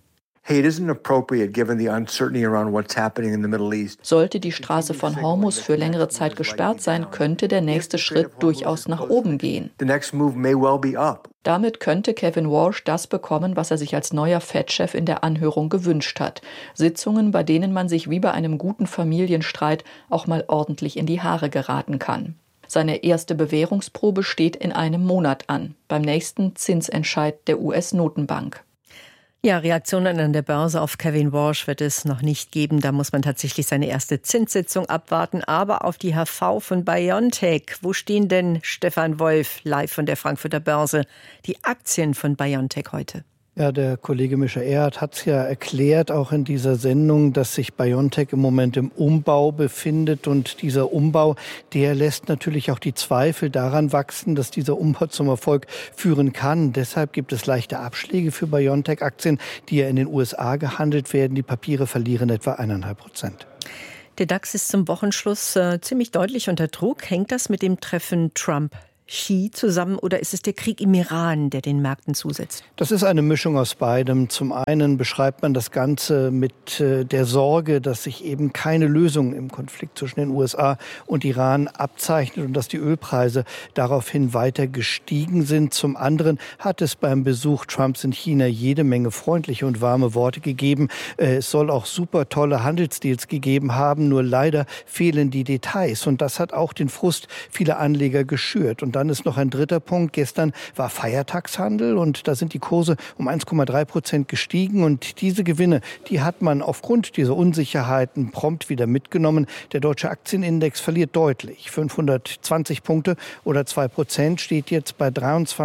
Sollte die Straße von Hormuz für längere Zeit gesperrt sein, könnte der nächste Schritt durchaus nach oben gehen. Damit könnte Kevin Walsh das bekommen, was er sich als neuer Fed-Chef in der Anhörung gewünscht hat. Sitzungen, bei denen man sich wie bei einem guten Familienstreit auch mal ordentlich in die Haare geraten kann. Seine erste Bewährungsprobe steht in einem Monat an, beim nächsten Zinsentscheid der U S-Notenbank. Ja, Reaktionen an der Börse auf Kevin Walsh wird es noch nicht geben. Da muss man tatsächlich seine erste Zinssitzung abwarten. Aber auf die H V von BioNTech. Wo stehen denn, Stefan Wolf, live von der Frankfurter Börse, die Aktien von BioNTech heute? Ja, der Kollege Mischa Erhardt hat es ja erklärt, auch in dieser Sendung, dass sich BioNTech im Moment im Umbau befindet. Und dieser Umbau, der lässt natürlich auch die Zweifel daran wachsen, dass dieser Umbau zum Erfolg führen kann. Deshalb gibt es leichte Abschläge für BioNTech-Aktien, die ja in den U S A gehandelt werden. Die Papiere verlieren etwa eineinhalb Prozent. Der DAX ist zum Wochenschluss äh, ziemlich deutlich unter Druck. Hängt das mit dem Treffen Trump Xi zusammen oder ist es der Krieg im Iran, der den Märkten zusetzt? Das ist eine Mischung aus beidem. Zum einen beschreibt man das Ganze mit äh, der Sorge, dass sich eben keine Lösung im Konflikt zwischen den U S A und Iran abzeichnet und dass die Ölpreise daraufhin weiter gestiegen sind. Zum anderen hat es beim Besuch Trumps in China jede Menge freundliche und warme Worte gegeben. Äh, es soll auch super tolle Handelsdeals gegeben haben, nur leider fehlen die Details. Und das hat auch den Frust vieler Anleger geschürt. Und dann ist noch ein dritter Punkt. Gestern war Feiertagshandel und da sind die Kurse um eins Komma drei Prozent gestiegen. Und diese Gewinne, die hat man aufgrund dieser Unsicherheiten prompt wieder mitgenommen. Der deutsche Aktienindex verliert deutlich. fünfhundertzwanzig Punkte oder zwei Prozent steht jetzt bei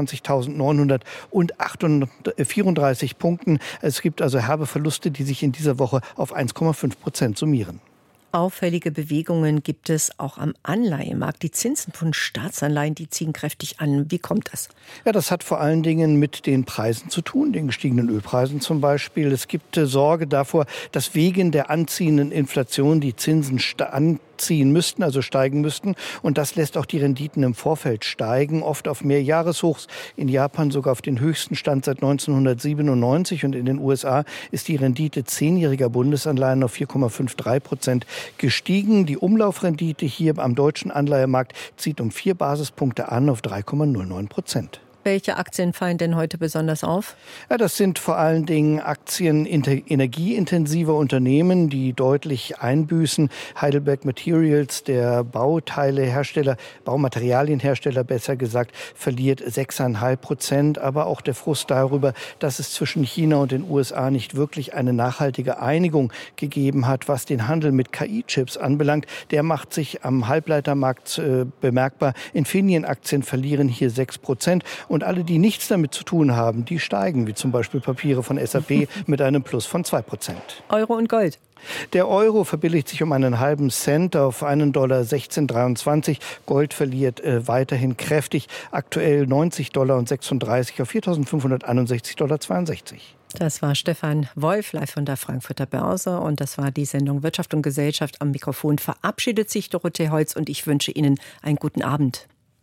dreiundzwanzigtausendneunhundertvierunddreißig Punkten. Es gibt also herbe Verluste, die sich in dieser Woche auf eins Komma fünf Prozent summieren. Auffällige Bewegungen gibt es auch am Anleihemarkt. Die Zinsen von Staatsanleihen, die ziehen kräftig an. Wie kommt das? Ja, das hat vor allen Dingen mit den Preisen zu tun, den gestiegenen Ölpreisen zum Beispiel. Es gibt äh, Sorge davor, dass wegen der anziehenden Inflation die Zinsen anziehen müssten, also steigen müssten. Und das lässt auch die Renditen im Vorfeld steigen, oft auf Mehrjahreshochs. In Japan sogar auf den höchsten Stand seit neunzehnhundertsiebenundneunzig. Und in den U S A ist die Rendite zehnjähriger Bundesanleihen auf vier Komma dreiundfünfzig Prozent gestiegen. Die Umlaufrendite hier am deutschen Anleihemarkt zieht um vier Basispunkte an auf drei Komma null neun Prozent. Welche Aktien fallen denn heute besonders auf? Ja, das sind vor allen Dingen Aktien energieintensiver Unternehmen, die deutlich einbüßen. Heidelberg Materials, der Bauteilehersteller, Baumaterialienhersteller besser gesagt, verliert sechs Komma fünf Prozent. Aber auch der Frust darüber, dass es zwischen China und den U S A nicht wirklich eine nachhaltige Einigung gegeben hat, was den Handel mit K I-Chips anbelangt, der macht sich am Halbleitermarkt äh, bemerkbar. Infineon-Aktien verlieren hier sechs Prozent. Und alle, die nichts damit zu tun haben, die steigen, wie zum Beispiel Papiere von S A P mit einem Plus von zwei Prozent. Euro und Gold. Der Euro verbilligt sich um einen halben Cent auf einen Dollar sechzehn Komma dreiundzwanzig. Gold verliert äh, weiterhin kräftig, aktuell neunzig Dollar sechsunddreißig auf viertausendfünfhunderteinundsechzig Komma zweiundsechzig. Das war Stefan Wolf, live von der Frankfurter Börse. Und das war die Sendung Wirtschaft und Gesellschaft. Am Mikrofon verabschiedet sich Dorothee Holz und ich wünsche Ihnen einen guten Abend.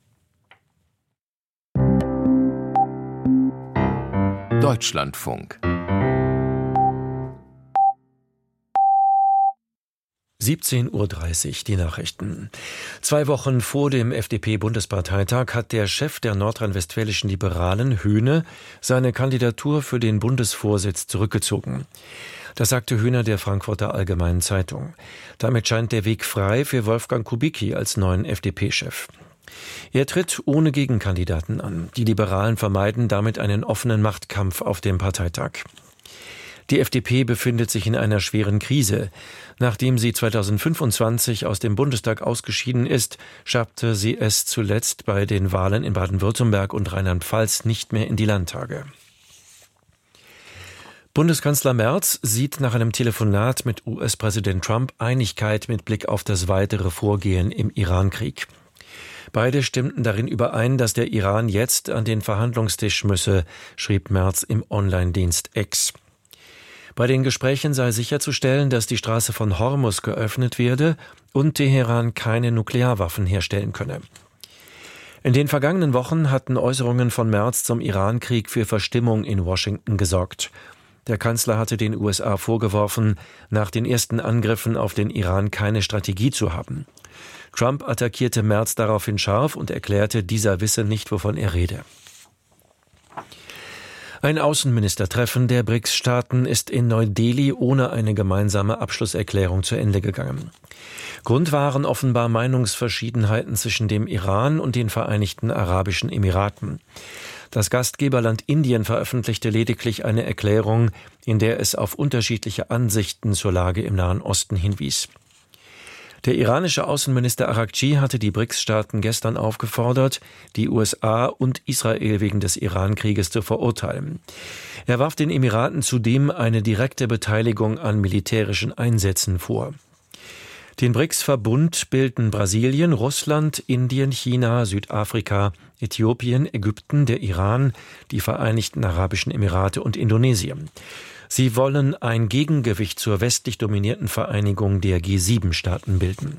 Deutschlandfunk. siebzehn Uhr dreißig, die Nachrichten. Zwei Wochen vor dem F D P-Bundesparteitag hat der Chef der nordrhein-westfälischen Liberalen, Höhne, seine Kandidatur für den Bundesvorsitz zurückgezogen. Das sagte Höhne der Frankfurter Allgemeinen Zeitung. Damit scheint der Weg frei für Wolfgang Kubicki als neuen F D P-Chef. Er tritt ohne Gegenkandidaten an. Die Liberalen vermeiden damit einen offenen Machtkampf auf dem Parteitag. Die F D P befindet sich in einer schweren Krise. Nachdem sie zweitausendfünfundzwanzig aus dem Bundestag ausgeschieden ist, schaffte sie es zuletzt bei den Wahlen in Baden-Württemberg und Rheinland-Pfalz nicht mehr in die Landtage. Bundeskanzler Merz sieht nach einem Telefonat mit U S-Präsident Trump Einigkeit mit Blick auf das weitere Vorgehen im Iran-Krieg. Beide stimmten darin überein, dass der Iran jetzt an den Verhandlungstisch müsse, schrieb Merz im Online-Dienst X. Bei den Gesprächen sei sicherzustellen, dass die Straße von Hormuz geöffnet werde und Teheran keine Nuklearwaffen herstellen könne. In den vergangenen Wochen hatten Äußerungen von Merz zum Iran-Krieg für Verstimmung in Washington gesorgt. Der Kanzler hatte den U S A vorgeworfen, nach den ersten Angriffen auf den Iran keine Strategie zu haben. Trump attackierte Merz daraufhin scharf und erklärte, dieser wisse nicht, wovon er rede. Ein Außenministertreffen der B R I C S-Staaten ist in Neu-Delhi ohne eine gemeinsame Abschlusserklärung zu Ende gegangen. Grund waren offenbar Meinungsverschiedenheiten zwischen dem Iran und den Vereinigten Arabischen Emiraten. Das Gastgeberland Indien veröffentlichte lediglich eine Erklärung, in der es auf unterschiedliche Ansichten zur Lage im Nahen Osten hinwies. Der iranische Außenminister Araghchi hatte die B R I C S-Staaten gestern aufgefordert, die U S A und Israel wegen des Iran-Krieges zu verurteilen. Er warf den Emiraten zudem eine direkte Beteiligung an militärischen Einsätzen vor. Den B R I C S-Verbund bilden Brasilien, Russland, Indien, China, Südafrika, Äthiopien, Ägypten, der Iran, die Vereinigten Arabischen Emirate und Indonesien. Sie wollen ein Gegengewicht zur westlich dominierten Vereinigung der G sieben Staaten bilden.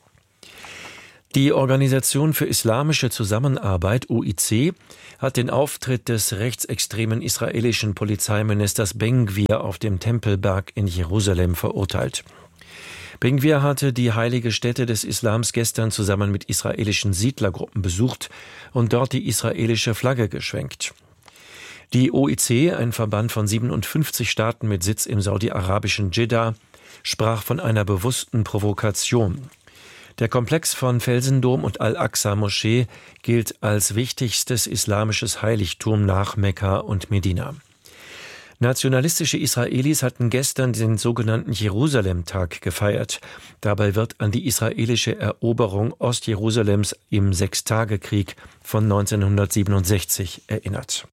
Die Organisation für Islamische Zusammenarbeit, O I C, hat den Auftritt des rechtsextremen israelischen Polizeiministers Ben-Gvir auf dem Tempelberg in Jerusalem verurteilt. Ben-Gvir hatte die heilige Stätte des Islams gestern zusammen mit israelischen Siedlergruppen besucht und dort die israelische Flagge geschwenkt. Die O I C, ein Verband von siebenundfünfzig Staaten mit Sitz im saudi-arabischen Dschidda, sprach von einer bewussten Provokation. Der Komplex von Felsendom und Al-Aqsa-Moschee gilt als wichtigstes islamisches Heiligtum nach Mekka und Medina. Nationalistische Israelis hatten gestern den sogenannten Jerusalem-Tag gefeiert. Dabei wird an die israelische Eroberung Ostjerusalems im Sechstagekrieg von neunzehnhundertsiebenundsechzig erinnert.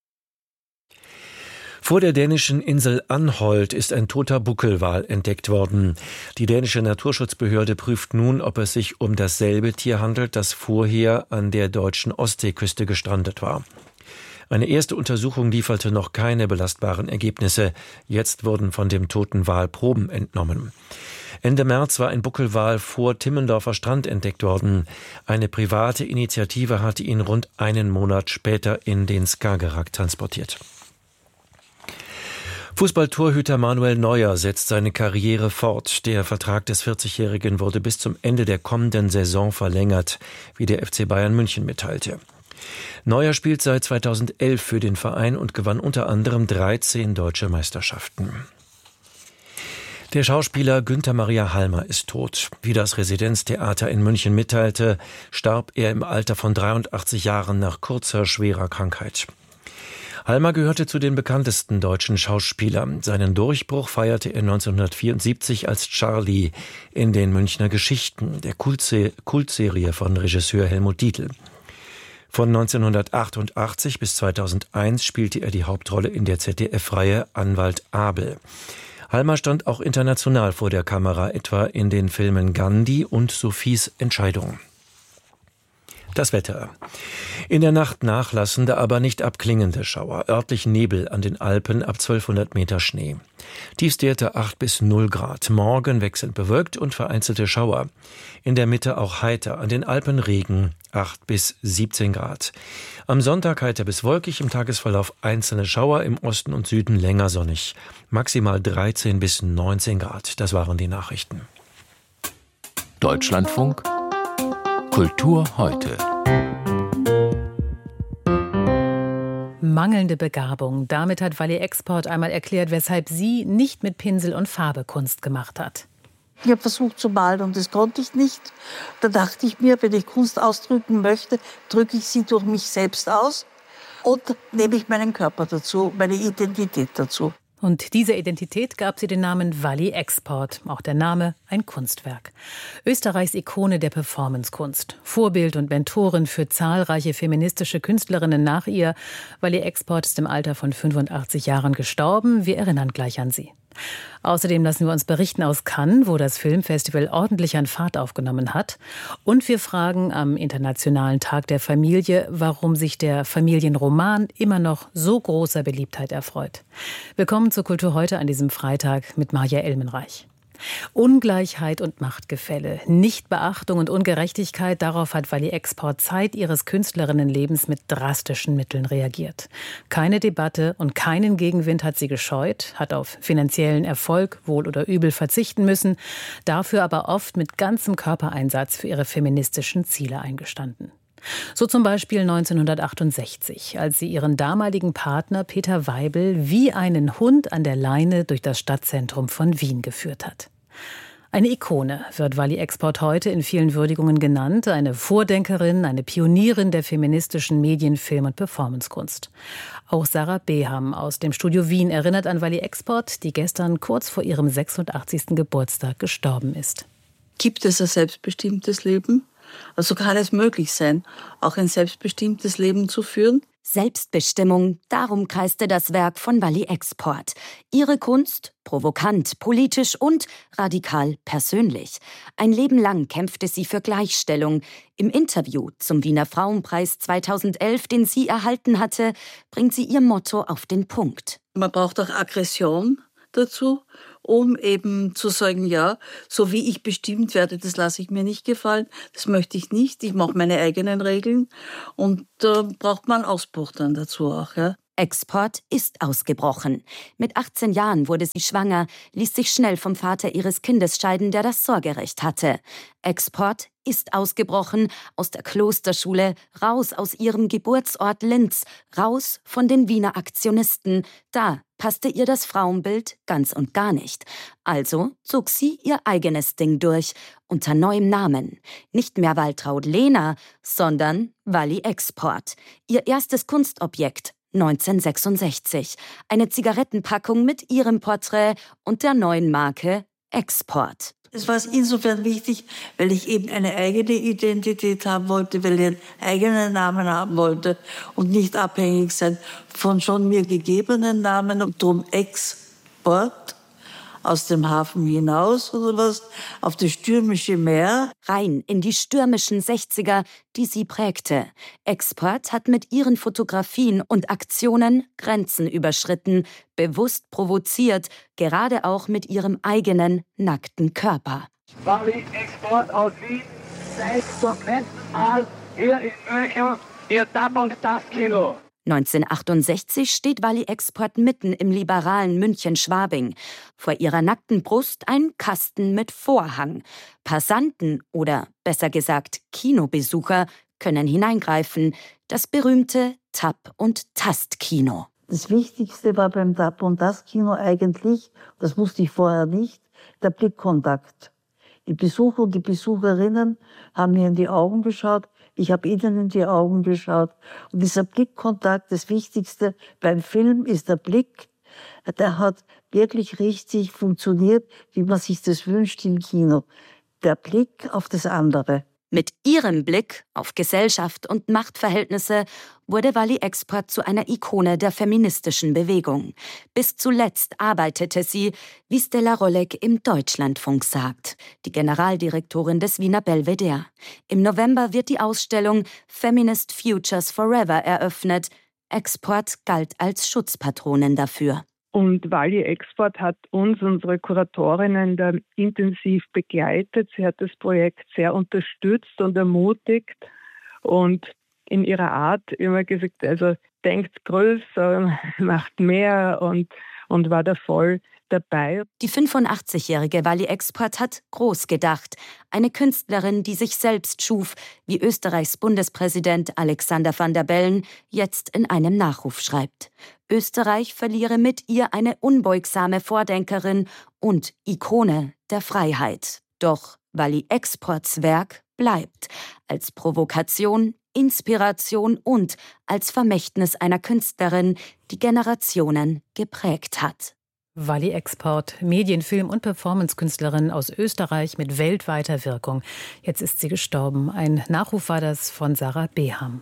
Vor der dänischen Insel Anholt ist ein toter Buckelwal entdeckt worden. Die dänische Naturschutzbehörde prüft nun, ob es sich um dasselbe Tier handelt, das vorher an der deutschen Ostseeküste gestrandet war. Eine erste Untersuchung lieferte noch keine belastbaren Ergebnisse. Jetzt wurden von dem toten Wal Proben entnommen. Ende März war ein Buckelwal vor Timmendorfer Strand entdeckt worden. Eine private Initiative hatte ihn rund einen Monat später in den Skagerrak transportiert. Fußballtorhüter Manuel Neuer setzt seine Karriere fort. Der Vertrag des vierzigjährigen wurde bis zum Ende der kommenden Saison verlängert, wie der F C Bayern München mitteilte. Neuer spielt seit zweitausendelf für den Verein und gewann unter anderem dreizehn deutsche Meisterschaften. Der Schauspieler Günther Maria Halmer ist tot. Wie das Residenztheater in München mitteilte, starb er im Alter von dreiundachtzig Jahren nach kurzer, schwerer Krankheit. Halmer gehörte zu den bekanntesten deutschen Schauspielern. Seinen Durchbruch feierte er neunzehnhundertvierundsiebzig als Charlie in den Münchner Geschichten, der Kultserie von Regisseur Helmut Dietl. Von neunzehnhundertachtundachtzig bis zweitausendeins spielte er die Hauptrolle in der Z D F-Reihe Anwalt Abel. Halmer stand auch international vor der Kamera, etwa in den Filmen Gandhi und Sophies Entscheidung. Das Wetter. In der Nacht nachlassende, aber nicht abklingende Schauer. Örtlich Nebel an den Alpen, ab zwölfhundert Meter Schnee. Tiefstwerte acht bis null Grad. Morgen wechselnd bewölkt und vereinzelte Schauer. In der Mitte auch heiter. An den Alpen Regen, acht bis siebzehn Grad. Am Sonntag heiter bis wolkig, im Tagesverlauf einzelne Schauer, im Osten und Süden länger sonnig. Maximal dreizehn bis neunzehn Grad. Das waren die Nachrichten. Deutschlandfunk Kultur heute. Mangelnde Begabung. Damit hat Wally Export einmal erklärt, weshalb sie nicht mit Pinsel und Farbe Kunst gemacht hat. Ich habe versucht zu malen und das konnte ich nicht. Da dachte ich mir, wenn ich Kunst ausdrücken möchte, drücke ich sie durch mich selbst aus und nehme ich meinen Körper dazu, meine Identität dazu. Und dieser Identität gab sie den Namen Wally Export, auch der Name ein Kunstwerk. Österreichs Ikone der Performancekunst, Vorbild und Mentorin für zahlreiche feministische Künstlerinnen nach ihr. Wally Export ist im Alter von fünfundachtzig Jahren gestorben. Wir erinnern gleich an sie. Außerdem lassen wir uns berichten aus Cannes, wo das Filmfestival ordentlich an Fahrt aufgenommen hat. Und wir fragen am Internationalen Tag der Familie, warum sich der Familienroman immer noch so großer Beliebtheit erfreut. Willkommen zur Kultur heute an diesem Freitag mit Maja Elmenreich. Ungleichheit und Machtgefälle, Nichtbeachtung und Ungerechtigkeit, darauf hat Wally Export Zeit ihres Künstlerinnenlebens mit drastischen Mitteln reagiert. Keine Debatte und keinen Gegenwind hat sie gescheut, hat auf finanziellen Erfolg, wohl oder übel, verzichten müssen, dafür aber oft mit ganzem Körpereinsatz für ihre feministischen Ziele eingestanden. So zum Beispiel neunzehnhundertachtundsechzig, als sie ihren damaligen Partner Peter Weibel wie einen Hund an der Leine durch das Stadtzentrum von Wien geführt hat. Eine Ikone wird Wally Export heute in vielen Würdigungen genannt, eine Vordenkerin, eine Pionierin der feministischen Medien-, Film- und Performancekunst. Auch Sarah Beham aus dem Studio Wien erinnert an Wally Export, die gestern kurz vor ihrem sechsundachtzigsten Geburtstag gestorben ist. Gibt es ein selbstbestimmtes Leben? Also kann es möglich sein, auch ein selbstbestimmtes Leben zu führen? Selbstbestimmung, darum kreiste das Werk von Wally Export. Ihre Kunst, provokant, politisch und radikal persönlich. Ein Leben lang kämpfte sie für Gleichstellung. Im Interview zum Wiener Frauenpreis zweitausendelf, den sie erhalten hatte, bringt sie ihr Motto auf den Punkt. Man braucht auch Aggression dazu, um eben zu sagen, ja, so wie ich bestimmt werde, das lasse ich mir nicht gefallen, das möchte ich nicht, ich mache meine eigenen Regeln und da äh, braucht man Ausbruch dann dazu auch. Ja. Export ist ausgebrochen. Mit achtzehn Jahren wurde sie schwanger, ließ sich schnell vom Vater ihres Kindes scheiden, der das Sorgerecht hatte. Export ist ausgebrochen aus der Klosterschule, raus aus ihrem Geburtsort Linz, raus von den Wiener Aktionisten. Da passte ihr das Frauenbild ganz und gar nicht. Also zog sie ihr eigenes Ding durch, unter neuem Namen. Nicht mehr Waltraud Lehner, sondern Wally Export. Ihr erstes Kunstobjekt neunzehnhundertsechsundsechzig. Eine Zigarettenpackung mit ihrem Porträt und der neuen Marke Export. Es war insofern wichtig, weil ich eben eine eigene Identität haben wollte, weil ich einen eigenen Namen haben wollte und nicht abhängig sein von schon mir gegebenen Namen und drum Export aus dem Hafen hinaus oder was, auf das stürmische Meer. Rein in die stürmischen Sechziger, die sie prägte. Export hat mit ihren Fotografien und Aktionen Grenzen überschritten, bewusst provoziert, gerade auch mit ihrem eigenen nackten Körper. Wally Export aus Wien, seid zum letzten Mal hier in München, ihr Tab- und Das-Kino. neunzehnhundertachtundsechzig steht Wally Export mitten im liberalen München-Schwabing. Vor ihrer nackten Brust ein Kasten mit Vorhang. Passanten oder besser gesagt Kinobesucher können hineingreifen. Das berühmte Tab- und Tast-Kino. Das Wichtigste war beim Tab- und Tast-Kino eigentlich, das wusste ich vorher nicht, der Blickkontakt. Die Besucher und die Besucherinnen haben mir in die Augen geschaut, ich habe ihnen in die Augen geschaut. Und dieser Blickkontakt, das Wichtigste beim Film ist der Blick. Der hat wirklich richtig funktioniert, wie man sich das wünscht im Kino. Der Blick auf das andere. Mit ihrem Blick auf Gesellschaft und Machtverhältnisse wurde Wally Export zu einer Ikone der feministischen Bewegung. Bis zuletzt arbeitete sie, wie Stella Rolleck im Deutschlandfunk sagt, die Generaldirektorin des Wiener Belvedere. Im November wird die Ausstellung Feminist Futures Forever eröffnet. Export galt als Schutzpatronin dafür. Und Wally Export hat uns, unsere Kuratorinnen, da intensiv begleitet. Sie hat das Projekt sehr unterstützt und ermutigt und in ihrer Art immer gesagt, also denkt größer, macht mehr und, und war da voll dabei. Die fünfundachtzig-jährige Wally Export hat groß gedacht. Eine Künstlerin, die sich selbst schuf, wie Österreichs Bundespräsident Alexander Van der Bellen jetzt in einem Nachruf schreibt. Österreich verliere mit ihr eine unbeugsame Vordenkerin und Ikone der Freiheit. Doch Wally Exports Werk bleibt als Provokation, Inspiration und als Vermächtnis einer Künstlerin, die Generationen geprägt hat. Wally Export, Medien-, Film- und Performancekünstlerin aus Österreich mit weltweiter Wirkung. Jetzt ist sie gestorben. Ein Nachruf war das von Sarah Beham.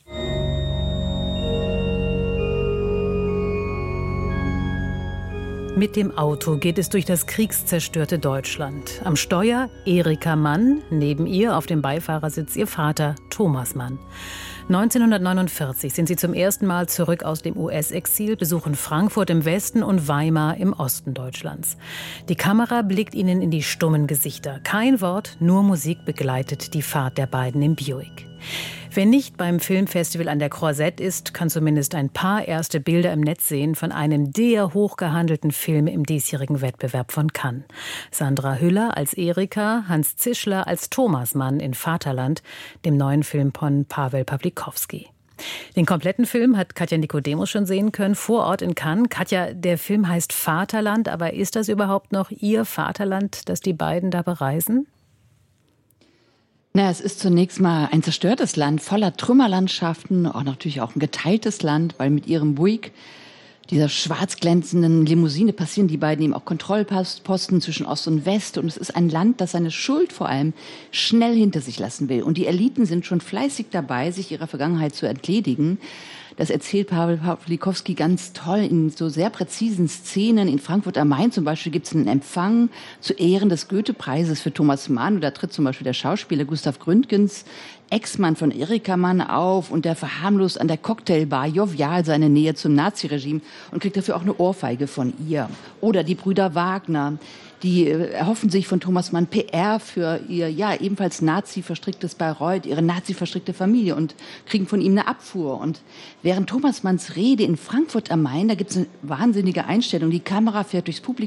Mit dem Auto geht es durch das kriegszerstörte Deutschland. Am Steuer Erika Mann, neben ihr auf dem Beifahrersitz ihr Vater Thomas Mann. neunzehnhundertneunundvierzig sind sie zum ersten Mal zurück aus dem U S-Exil, besuchen Frankfurt im Westen und Weimar im Osten Deutschlands. Die Kamera blickt ihnen in die stummen Gesichter. Kein Wort, nur Musik begleitet die Fahrt der beiden im Buick. Wer nicht beim Filmfestival an der Croisette ist, kann zumindest ein paar erste Bilder im Netz sehen von einem der hochgehandelten Filme im diesjährigen Wettbewerb von Cannes. Sandra Hüller als Erika, Hans Zischler als Thomas Mann in Vaterland, dem neuen Film von Paweł Pawlikowski. Den kompletten Film hat Katja Nikodemus schon sehen können, vor Ort in Cannes. Katja, der Film heißt Vaterland, aber ist das überhaupt noch Ihr Vaterland, das die beiden da bereisen? Na, es ist zunächst mal ein zerstörtes Land, voller Trümmerlandschaften, auch natürlich auch ein geteiltes Land, weil mit ihrem Buick, dieser schwarz glänzenden Limousine, passieren die beiden eben auch Kontrollposten zwischen Ost und West. Und es ist ein Land, das seine Schuld vor allem schnell hinter sich lassen will. Und die Eliten sind schon fleißig dabei, sich ihrer Vergangenheit zu entledigen. Das erzählt Paweł Pawlikowski ganz toll in so sehr präzisen Szenen. In Frankfurt am Main zum Beispiel gibt es einen Empfang zu Ehren des Goethe-Preises für Thomas Mann. Und da tritt zum Beispiel der Schauspieler Gustav Gründgens, Ex-Mann von Erika Mann, auf und der verharmlost an der Cocktailbar jovial seine Nähe zum Naziregime und kriegt dafür auch eine Ohrfeige von ihr. Oder die Brüder Wagner, die erhoffen sich von Thomas Mann P R für ihr, ja, ebenfalls Nazi-verstricktes Bayreuth, ihre Nazi-verstrickte Familie und kriegen von ihm eine Abfuhr. Und während Thomas Manns Rede in Frankfurt am Main, da gibt es eine wahnsinnige Einstellung. Die Kamera fährt durchs Publikum